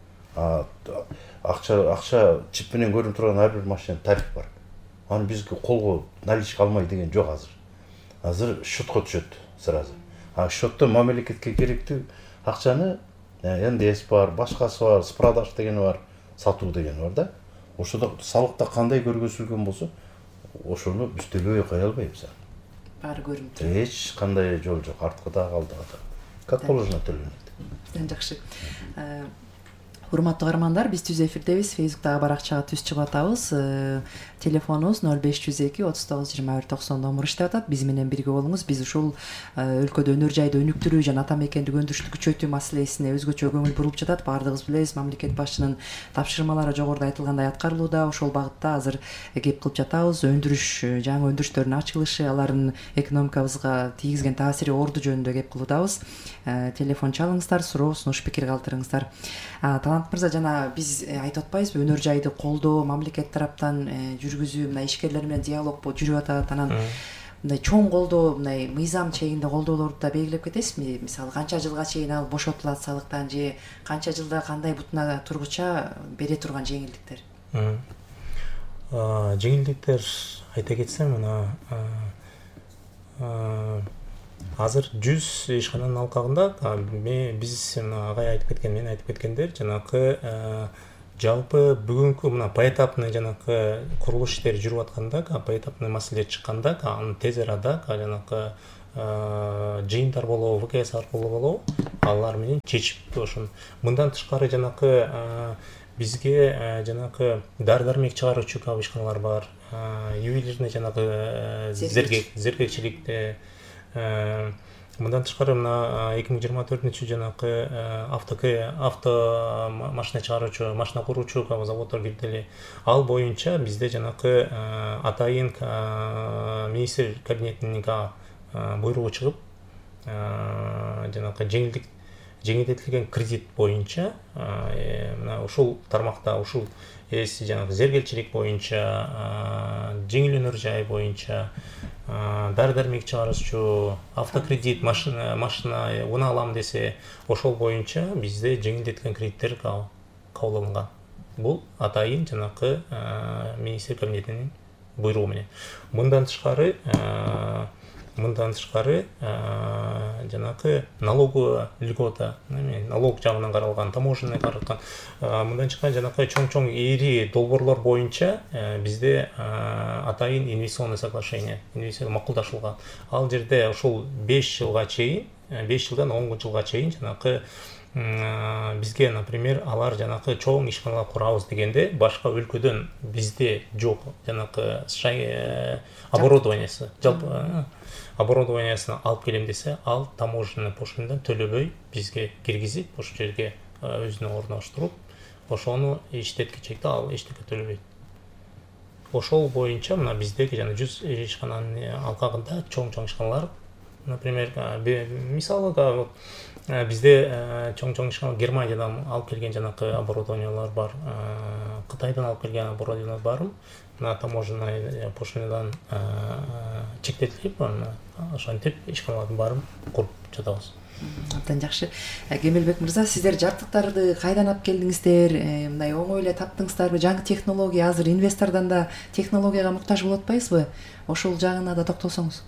Акча чип менен көрүнүп турган ар бир машинанын тарифи бар. Аны бизге колго наличка алмай деген жок азыр. Азыр счетко түшөт сразу. Счетто мамлекетке керектүү акчаны НДС бар, башкасы бар, с продаж деген бар, сатуу деген бар да. Ошодо салыкта кандай көргөзүлгөн болсо, ошону биз төлөбөй кое албайбыз.
Баары көрүнүп турат.
Эч кандай жол жок, арткыда алдыга да. Как положено төлөнөт.
Жакшы. Урматтуу каармандар, биз түз эфирдебиз. Фейсбуктагы баракчага түз чыгып атабыз. Телефонубуз 0502 39 21 90 номер иштеп атат. Биз менен бирге болуңуз. Биз ушул өлкөдө өнөр жайды өнүктүрүү жана ата мекенди өндүрүштү күчөтүү маселесине өзгөчө көңүл бурулуп жатат. Баардыгыбыз билебиз, мамлекет башчынын тапшырмалары жогоруда айтылгандай аткарылууда. Ошол багытта азыр кеп кылып жатабыз. Өндүрүш, жаңы өндүрүштөрдүн ачылышы, алардын экономикабызга тийгизген таасири орду жөнүндө кеп кылуудабыз. Телефон чалыңыздар, суроо, сунуш, пикир калтырыңыздар. Талант мырза, жана биз айтып атпайбызбы, өнөр жайды колдоо, мамлекет тараптан жүргүзүү, мына ишкерлер менен диалог жүрүп атат. Анан мындай чоң колдоо, мындай мыйзам чегинде колдоолорду да белгилеп кетесизби? Мисалы, канча жылга чейин ал бошотулат салыктан же канча жылда кандай бутуна тургуча бере турган жеңилдиктер?
Жеңилдиктер айта кетсем, мына азыр 100 ишкананын алкагында биз агай айтып кеткен, мен айтып кеткендер жанакы жалпы бүгүнкү мына поэтапный жанакы курулуш иштери жүрүп атканда, поэтапный маселе чыкканда, аны тез арада жанакы жыйындар болобу, ВКС аркылуу болобу, алар менен чечип ошон. Мындан тышкары жанакы бизге жанакы дары-дармек чыгаруучу ишканалар бар, ювелирный жанакы зеркекчиликте. Мындан тышкары мына 2024 жанакы авто машина чыгаруучу, машина куруучу заводдор кирди. Ал боюнча бизде жанакы атайын министр кабинетинин буйругу чыгып, жанакы жеңилдетилген кредит боюнча мына ушул тармакта, ушул жанакы зергелчилик боюнча, жеңил өнөр жай боюнча, дары-дармек чыгаруучу, автокредит, машина уна алам десе, ошол боюнча бизде жеңилдетилген кредиттер кабыл алынган. Бул атайын жанакы министр кабинетинин буйругу менен. Мындан тышкары жанакы налоговая льгота, налог жагынан каралган, таможенный каралган, мындан чыккан жанакы чоң ири долбоорлор боюнча бизде атайын инвестиционный соглашение, макулдашылган. Ал жерде ушул 5 жылга чейин, 5 жылдан 10 жылга чейин жанакы бизге, например, алар жанакы чоң ишканалар курабыз дегенде, башка өлкөдөн бизде жок жанакы оборудованиясы, жалпы оборудованиясын алып келем десе, ал таможенный пошлинадан төлөбөй бизге киргизип, ошол жерге өзүнө орноштуруп, ошону иштеткичекте ал эчтеке төлөбөйт. Ошол боюнча мына биздеги жана 100 ишкананын алкагында чоң ишканалар, например, мисалы бизде чоң ишканалар Германиядан алып келген жанакы оборудованиялар бар, Кытайдан алып келген оборудованиялар бар. Мына таможенный пошлинадан чектетилип, ошентип ишканалардын баарын куруп жатабыз.
Абдан жакшы. Кемелбек мырза, сиздер жабдыктарды кайдан алып келдиңиздер? Мындай оңой эле таптыңыздарбы? Жаңы технология, азыр инвестордон да технологияга муктаж болуп атпайсызбы? Ошол жагына да токтолсоңуз.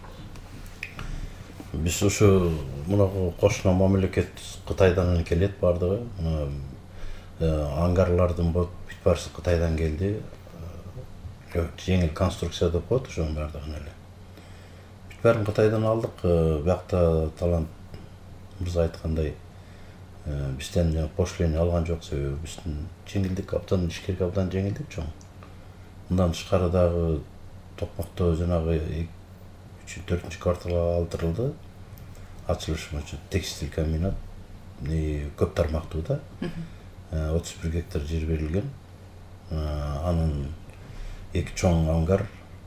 Биз ушу мунагу кошуна мамлекет Кытайдан келет бардыгы. Ангарлардын бүт баарысы Кытайдан келди. Жеңил конструкция деп коет, ошонун баардыгын эле. Бүт баарын Кытайдан алдык. Биякта талант мырза айткандай, бизден пошлина алган жок, себеби биздин жеңилдик абдан, ишкерге абдан жеңилдик чоң. Мындан тышкары дагы токмокто жанагы 3-4 кварталга алдырылды. Ачылышы үчүн текстиль комбинат көп тармактуу да. 31 гектар жер берилген. Анын эки чоң ангар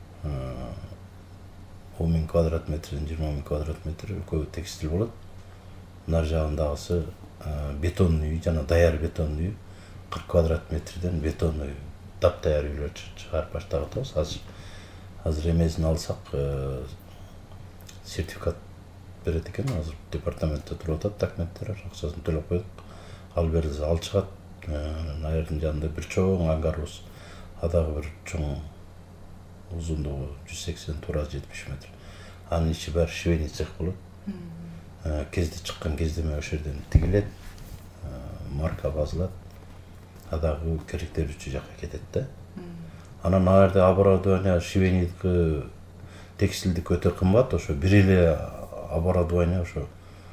10.000 квадрат метрден 20.000 квадрат метр экөө текстиль болот. Нар жагындагысы бетонный үй, жана даяр бетонный үй 40 квадрат метрден бетонный таптаяр үйлөр чыгарып баштап атабыз. Азыр эмесин алсак сертификат берет экен, азыр департаментте туруп атат, документтер акчасын төлөп койдук. Ал берилсе ал чыгат. Наердин жанында бир чоң ангарыбыз, адагы бир чоң узундугу 180 туура 70 метр. Анын ичи баары швейный цех болот. Кезде чыккан кездеме ошол жерден тигилет, марка басылат, адагы керектелүүчү жакка кетет да. Анан ал жерде оборудование швейныйдики, текстилдик өтө кымбат, ошо бир эле оборудование ошо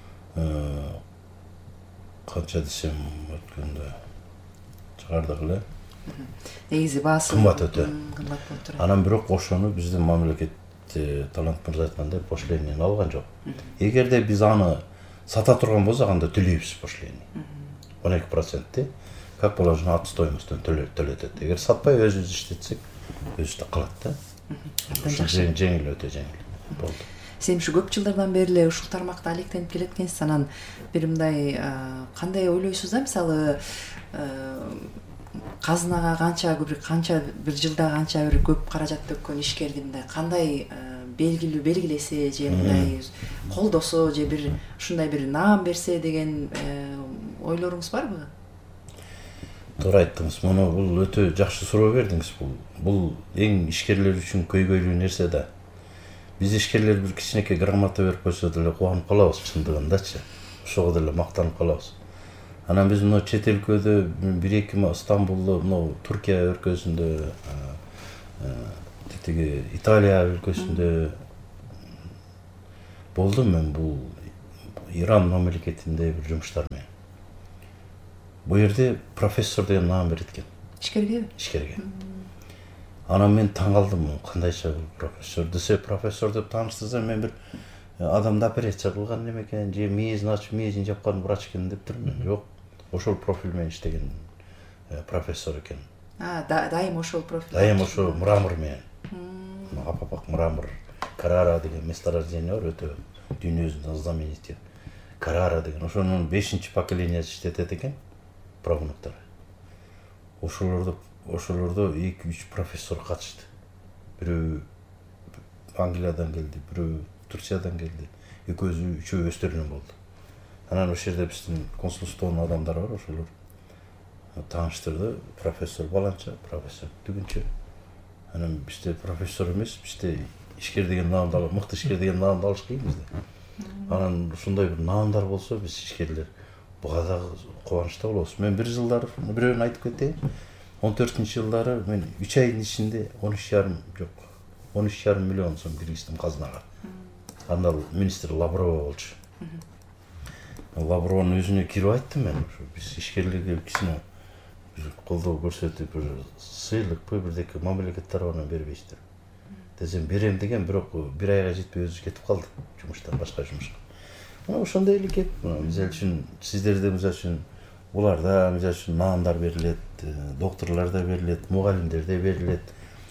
канча десем өткөндө чыгардык эле.
Негизи баасы
кымбат өтө.
Кымбат болуп турат.
Анан бирок ошону биздин мамлекет талант мырза айткандай пошлинени алган жок. Эгерде биз аны сата турган болсок, анда төлөйбүз пошлини. 12% как положено от стоимости төлөтөт. Эгер сатпай өзүбүз иштетсек, өзүбүздө калат да. Жеңил өтө жеңил болду.
Сен ушу көп жылдардан бери эле ушул тармакта алектенип келет экенсиз. Анан бир мындай кандай ойлойсуз да, мисалы казынага канча бир жылда канча бир көп каражат төккөн ишкерди мындай кандай белгилесе же мындай колдосо же бир ушундай бир наам берсе деген ойлоруңуз барбы?
Туура айттыңыз. Муну бул өтө жакшы суроо бердиңиз. Бул эң ишкерлер үчүн көйгөйлүү нерсе да. биз ишкерлер бир кичинекей грамота берип койсо деле кубанып калабыз, чындыгындачы. Ошого деле мактанып калабыз. Анан биз мына чет өлкөдө бир-эки Стамбулдо, мына Туркия өлкөсүндө, тиги Италия өлкөсүндө болдум мен, бул Иран мамлекетинде бир жумуштар менен. Бу жерде профессор деген наам берет экен.
Ишкерге?
Ишкерге. Анан мен таң калдым, кандайча бул профессор десе, профессор деп тааныштырса, мен бир адамды операция кылган неме экен, же мээзин ачып, мээзин жапкан врач экен деп турмун. Жок, ошол профиль менен иштеген профессор экен.
Дайым ошол профиль.
Дайым ошо мрамор менен. Апапак мрамор, Карара деген месторождение бар, өтө дүйнөбүздүн знаменитый. Карара деген, ошонун 5-чи поколениясы иштетет экен, правнуктары. Ошолордо 2-3 профессор катышты. Бирөө Англиядан келди, бирөө Турциядан келди. Экөөсү, үчөө өздөрүнөн болду. Анан ошол жерде биздин консулствонун адамдары бар, ошолор тааныштырды. Профессор баланча, профессор түгүнчө. Анан бизде профессор эмес, бизде ишкер деген наамды алып, мыкты ишкер деген наамды алыш кыйын бизде. Анан ушундай бир наамдар болсо, биз ишкерлер буга дагы кубанычта болобуз. Мен бир жылдары бирөөнү айтып кетейин. 14-жылдары мен 3 айдын ичинде 13,5 миллион сом киргиздим казынага. Анда министр Лаврова болчу. Лаврованын өзүнө кирип айттым мен, биз ишкерлерге кичине колдоо көрсөтүп, бир сыйлык, бирдеке мамлекеттер анан бербейсиздер. Десем берем деген, бирок 1 айга жетпей өзү кетип калды жумуштан, башка жумушка. Мына ошондой эле кеп, мисалы үчүн сиздерде мисалы үчүн буларда мисалы үчүн наамдар берилет, доктурларда берилет, мугалимдерде берилет,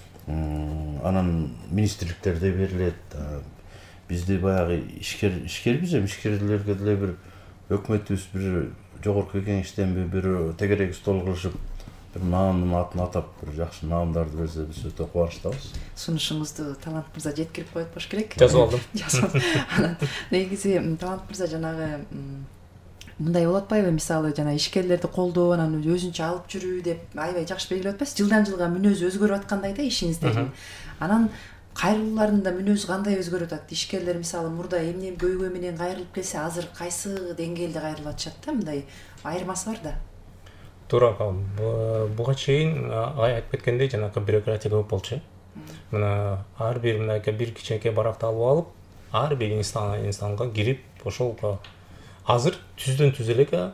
анан министрликтерде берилет. Бизде баягы ишкербиз, ишкерлерге деле бир өкмөтүбүз бир жогорку кеңештен бир тегерек стол кылышып, бир наамдын атын атап, бир жакшы наамдарды берсе, биз өтө кубанычтабыз.
Сунушуңузду Талант мырза жеткирип коет болуш керек.
Жазып алдым.
Анан негизи Талант мырза жанагы мындай болуп атпайбы, мисалы жана ишкерлерди колдоо, анан өзүнчө алып жүрүү деп аябай жакшы белгилеп атпайсыз? Жылдан жылга мүнөзү өзгөрүп аткандай да ишиңиздердин. Анан кайрылуулардын да мүнөзү кандай өзгөрүп атат? Ишкерлер мисалы мурда эмне көйгөй менен кайрылып келсе, азыр кайсы деңгээлде кайрылып атышат да, мындай айырмасы бар да.
Туура. Буга чейин айтып кеткендей, жанагы бюрократия көп болчу. Мына ар бир мынакей бир кичинекей баракты алып алып, ар бир инстанга кирип, ошол азыр түздөн түз эле,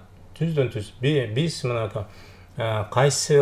биз мынакей кайсы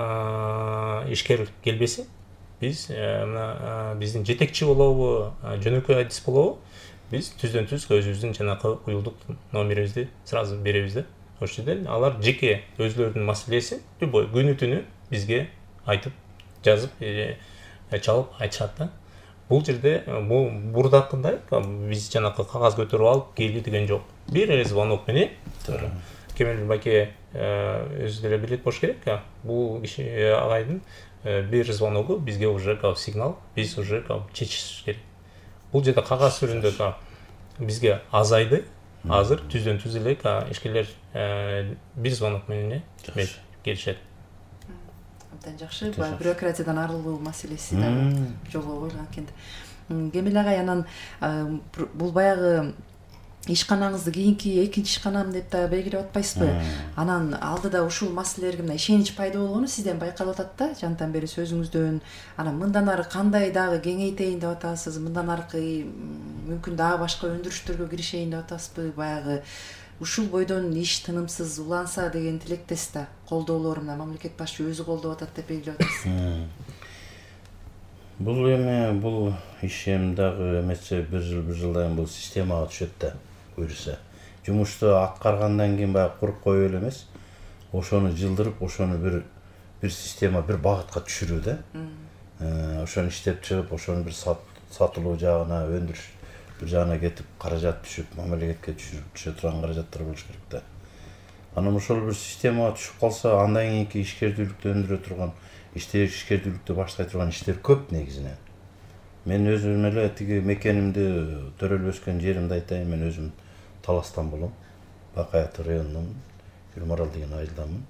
ишкер келбесе, биз мына биздин жетекчи болобу, жөнөкөй адис болобу, биз түздөн түз өзүбүздүн жанагы уюлдук номерибизди сразу беребиз да. Ошол жерден алар жеке өзлөрүнүн маселесин любой күнү түнү бизге айтып, жазып, чалып айтышат да. Бул жерде бурдакындай биз жанагы кагаз көтөрүп алып келди деген жок. Бир звонок менен Кемел байке өзү деле билет болуш керек. Бул киши агайдын бир звоногу бизге уже сигнал, биз уже чечишибиз керек. Бул жерде кагаз түрүндө бизге азайды. Азыр түздөн түз эле ишкерлер бир звонок менен келишет.
Абдан жакшы. Бюрократиядан арылуу маселеси да жолго коюлган экен. Кемел агай, анан бул баягы ишканаңызды кийинки экинчи ишканам деп да белгилеп атпайсызбы? Анан алдыда ушул маселелерге мына ишенич пайда болгону сизден байкалып атат да, жантан бери сөзүңүздөн. Анан мындан ары кандай дагы кеңейтейин деп атасыз? Мындан аркы мүмкүн дагы башка өндүрүштөргө киришейин деп атасызбы? Баягы ушул бойдон иш тынымсыз уланса деген тилектес да. Колдоолор мына мамлекет башчы өзү колдоп атат деп белгилеп атасыз.
Бул иш эми дагы эмесе бир жылдан бул системага түшөт да, буюрса. Жумушту аткаргандан кийин баягы куруп коюп эле эмес, ошону жылдырып, ошону бир система, бир багытка түшүрүү да. Ошону иштеп чыгып, ошону бир сатылуу жагына, өндүрүш бир жагына кетип, каражат түшүп, мамлекетке түшө турган каражаттар болуш керек да. Анан ошол бир системага түшүп калса, андан кийинки ишкердүүлүктү өндүрө турган, ишкердүүлүктү баштай турган иштер көп негизинен. Мен өзүм эле тиги мекенимди, төрөлүп өскөн жеримди айтайын, мен өзүм Таластан болом. Бакаят районунун Үрмарал деген айылданмын.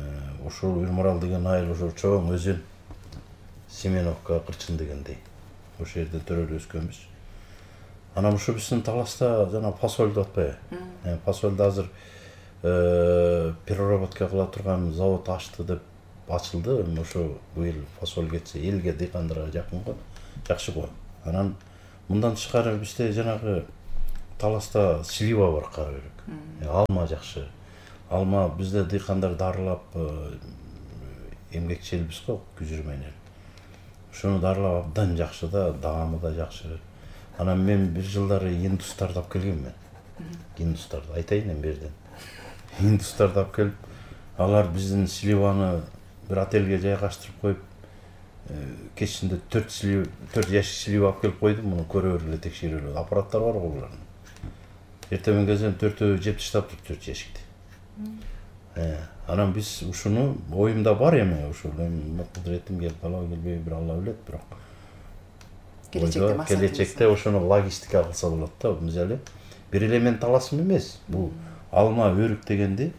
Ошол Үрмарал деген айыл ошол чоң өзүн Семеновка Кырчын дегендей. ошол жерде төрөлүп өскөнбүз. Анан ушу биздин Таласта жана фасолду атпайбы? Фасолду азыр переработка кыла турган завод ачты деп ачылды. Ошо быйыл фасол кетсе элге, дыйкандарга жакын го, жакшы го. Анан мындан тышкары бизде жанагы Таласта слива бар, кара өрүк. Алма жакшы. Алма бизде дыйкандар дарылап эмгекчилбиз го, күзүр менен. Ошону дарылап абдан жакшы да, даамы да жакшы. Анан мен бир жылдары индустарды алып келгенмин. Индустарды айтайын эми берден. Индустарды алып келип, алар биздин сливаны бир отельге жайгаштырып коюп, кечинде 4 ящик слива алып келип койду, муну көрө бергиле, текшере бергиле. Аппараттар бар го булардын. Эртең кезен 4 жеп таштап 4 ящикти. Анан биз ушуну оюмда бар эми, ушул эми кудуретим келип калабы келбейби, бир Алла билет, бирок келечекте ошону логистика кылса болот да. Биз эле бир элемент аласым эмес. Бул алма, өрүк дегенди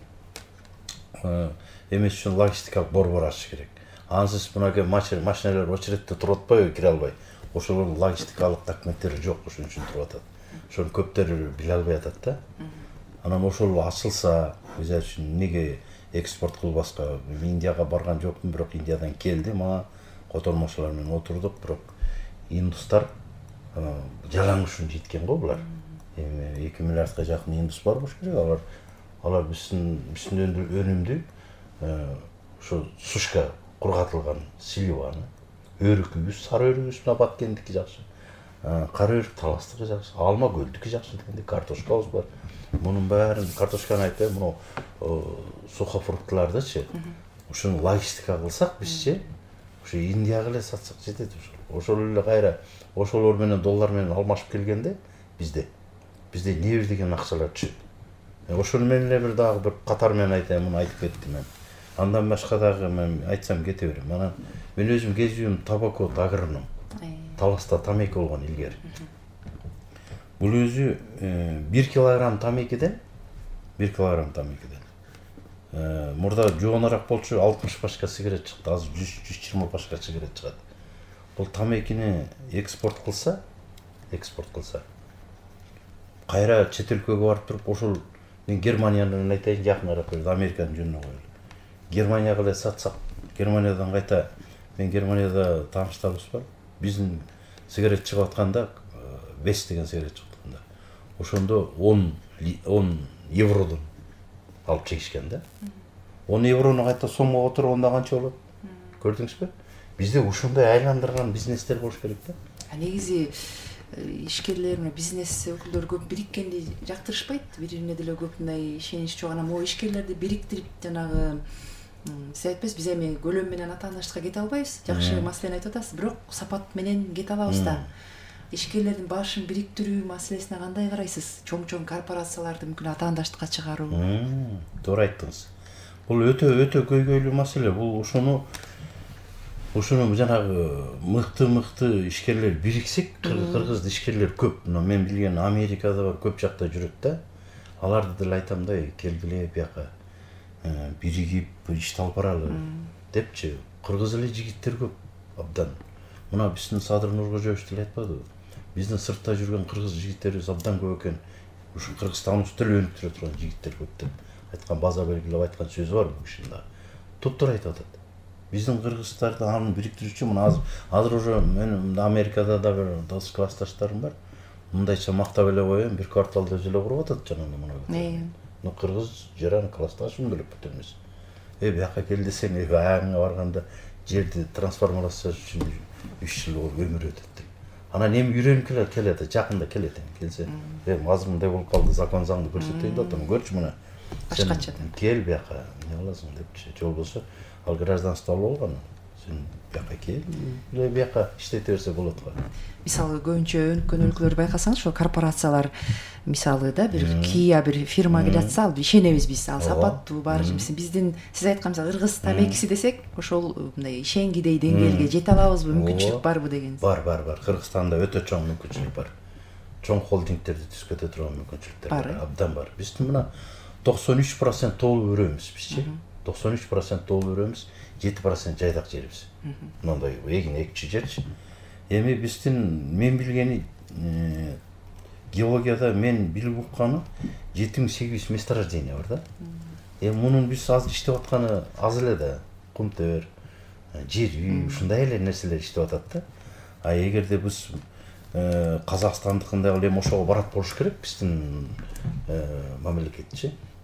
эмес үчүн логистикалык борбор ачыш керек. Ансыз мынакей машиналар очередте туруп атпайбы, кире албай. Ошолордун логистикалык документтери жок, ошон үчүн туруп атат. Ошону көптөр биле албай атат да. Анан ошол ачылса, биз үчүн эмнеге экспорт кылбаска? Индияга барган жокмун, бирок Индиядан келди, мага котормочулар менен отурдук, бирок индустар жалаң ушун жеткен го булар. Эми 2 миллиардга жакын индус бар болуш керек. Алар биздин өнүмдү ошо сушка кургатылган сливаны, өрүкүбүз, сары өрүкүбүз Баткендики жакшы. Кара өрүк Таластыкы жакшы, алма Көлдүкү жакшы дегенде, картошкабыз бар. Мунун баарын, картошканы айтпайм, муну сухофруктлардычы, ушуну логистика кылсак бизче, ушу Индияга эле сатсак жетет ушул. Ошол эле кайра ошолор менен доллар менен алмашып келгенде бизде небир деген акчалар түшөт. Ошол менен эле бир дагы бир катар менен айтайын, муну айтып кеттим мен. Андан башка дагы мен айтсам кете берем. Анан мен өзүм кезүүм табакот агроном. Таласта тамеки болгон илгери. Бул өзү 1 килограмм тамекиден мурда жогонураак болчу 60 башка сигарет чыкты, азыр 100-120 башка сигарет чыгат. Бул тамекини экспорт кылса, кайра чет өлкөгө барып туруп, ошол мен Германияны айтайын, жакын арак берди, Американын жөнүнө коелу. Германияга эле сатсак, Германиядан кайта, мен Германияда тааныштарыбыз бар. Биздин сигарет чыгып атканда, Вес деген сигарет чыгып атканда, ошондо 10 евродон алып чегишкен да. 10 еврону кайта сомго отурганда канча болот? Көрдүңүзбү? Бизде ушундай айландырган бизнестер болуш керек да.
Негизи ишкерлер, бизнес өкүлдөрү көп бириккенди жактырышпайт. Бирине деле көп мындай ишенич жок. Анан могу ишкерлерди бириктирип жанагы сиз айтпайсыз, биз эми көлөм менен атаандаштыкка кете албайбыз. Жакшы маселени айтып атасыз, бирок сапат менен кете алабыз да. Ишкерлердин башын бириктирүү маселесине кандай карайсыз? Чоң корпорацияларды мүмкүн атаандаштыкка чыгаруу.
Туура айттыңыз. Бул өтө көйгөйлүү маселе. Бул ушуну жанагы мыкты ишкерлер бириксек, кыргыз ишкерлер көп. Мен билген Америкада бар, көп жакта жүрөт да. Аларды деле айтам да, келгиле бияка биригип ишти алып баралы депчи. Кыргыз эле жигиттер көп абдан. Мына биздин Садыр Нуркожоевич деле айтпадыбы? Биздин сыртта жүргөн кыргыз жигиттерибиз абдан көп экен. Ушу Кыргызстаныбыз деле өнүктүрө турган жигиттер көп деп айткан, база белгилеп айткан сөзү бар бул кишинин да. Туптура айтып атат. Биздин кыргыздарды аны бириктирүүчү, мына азыр уже мен Америкада да бир дос классташтарым бар. Мындайча мактап эле коеюн, бир кварталды өзү эле куруп атат жанагы мына. Кыргыз жаран классташым делеп бүтөмүз. Бияка кел десең, аягыңа барганда жерди трансформация үчүн 3 жыл өмүр өтөт деп. Анан эми үйрөнүп келет, жакында келет келсе. Азыр мындай болуп калды, закон заңды көрсөтөйүн деп атам. Көрчү мына. Башкача кел бияка, эмне кыласың депчи. Жол болсо ал гражданство алып алган. Сен бияка кел, бияка иштете берсе болот го.
Мисалы көбүнчө өнүккөн өлкөлөрдү байкасаңыз, ошо корпорациялар мисалы да бир Kia бир фирма келатса, ал ишенебиз биз, ал сапаттуу бар. Биздин сиз айткан мисалы Кыргыз тамекиси десек, ошол мындай ишенгидей деңгээлге жете алабызбы, мүмкүнчүлүк барбы дегенсиз? Бар.
Кыргызстанда өтө чоң мүмкүнчүлүк бар. Чоң холдингтерди түзгөтө турган мүмкүнчүлүктөр бар, абдан бар. Биздин мына 93% толуп өрөбүз бизчи. 93% толуп өрөбүз, 7% жайдак жерибиз. Мындай эгин экчи жерчи. Эми мен билгени геологияда мен билип укканы 7800 месторождение бар да. Мунун биз азыр иштеп атканы аз эле да. Кумтөр, жер үй, ушундай эле нерселер иштеп атат да. А эгерде биз Казакстандыкындай эле ошого барат болуш керек биздин мамлекетчи.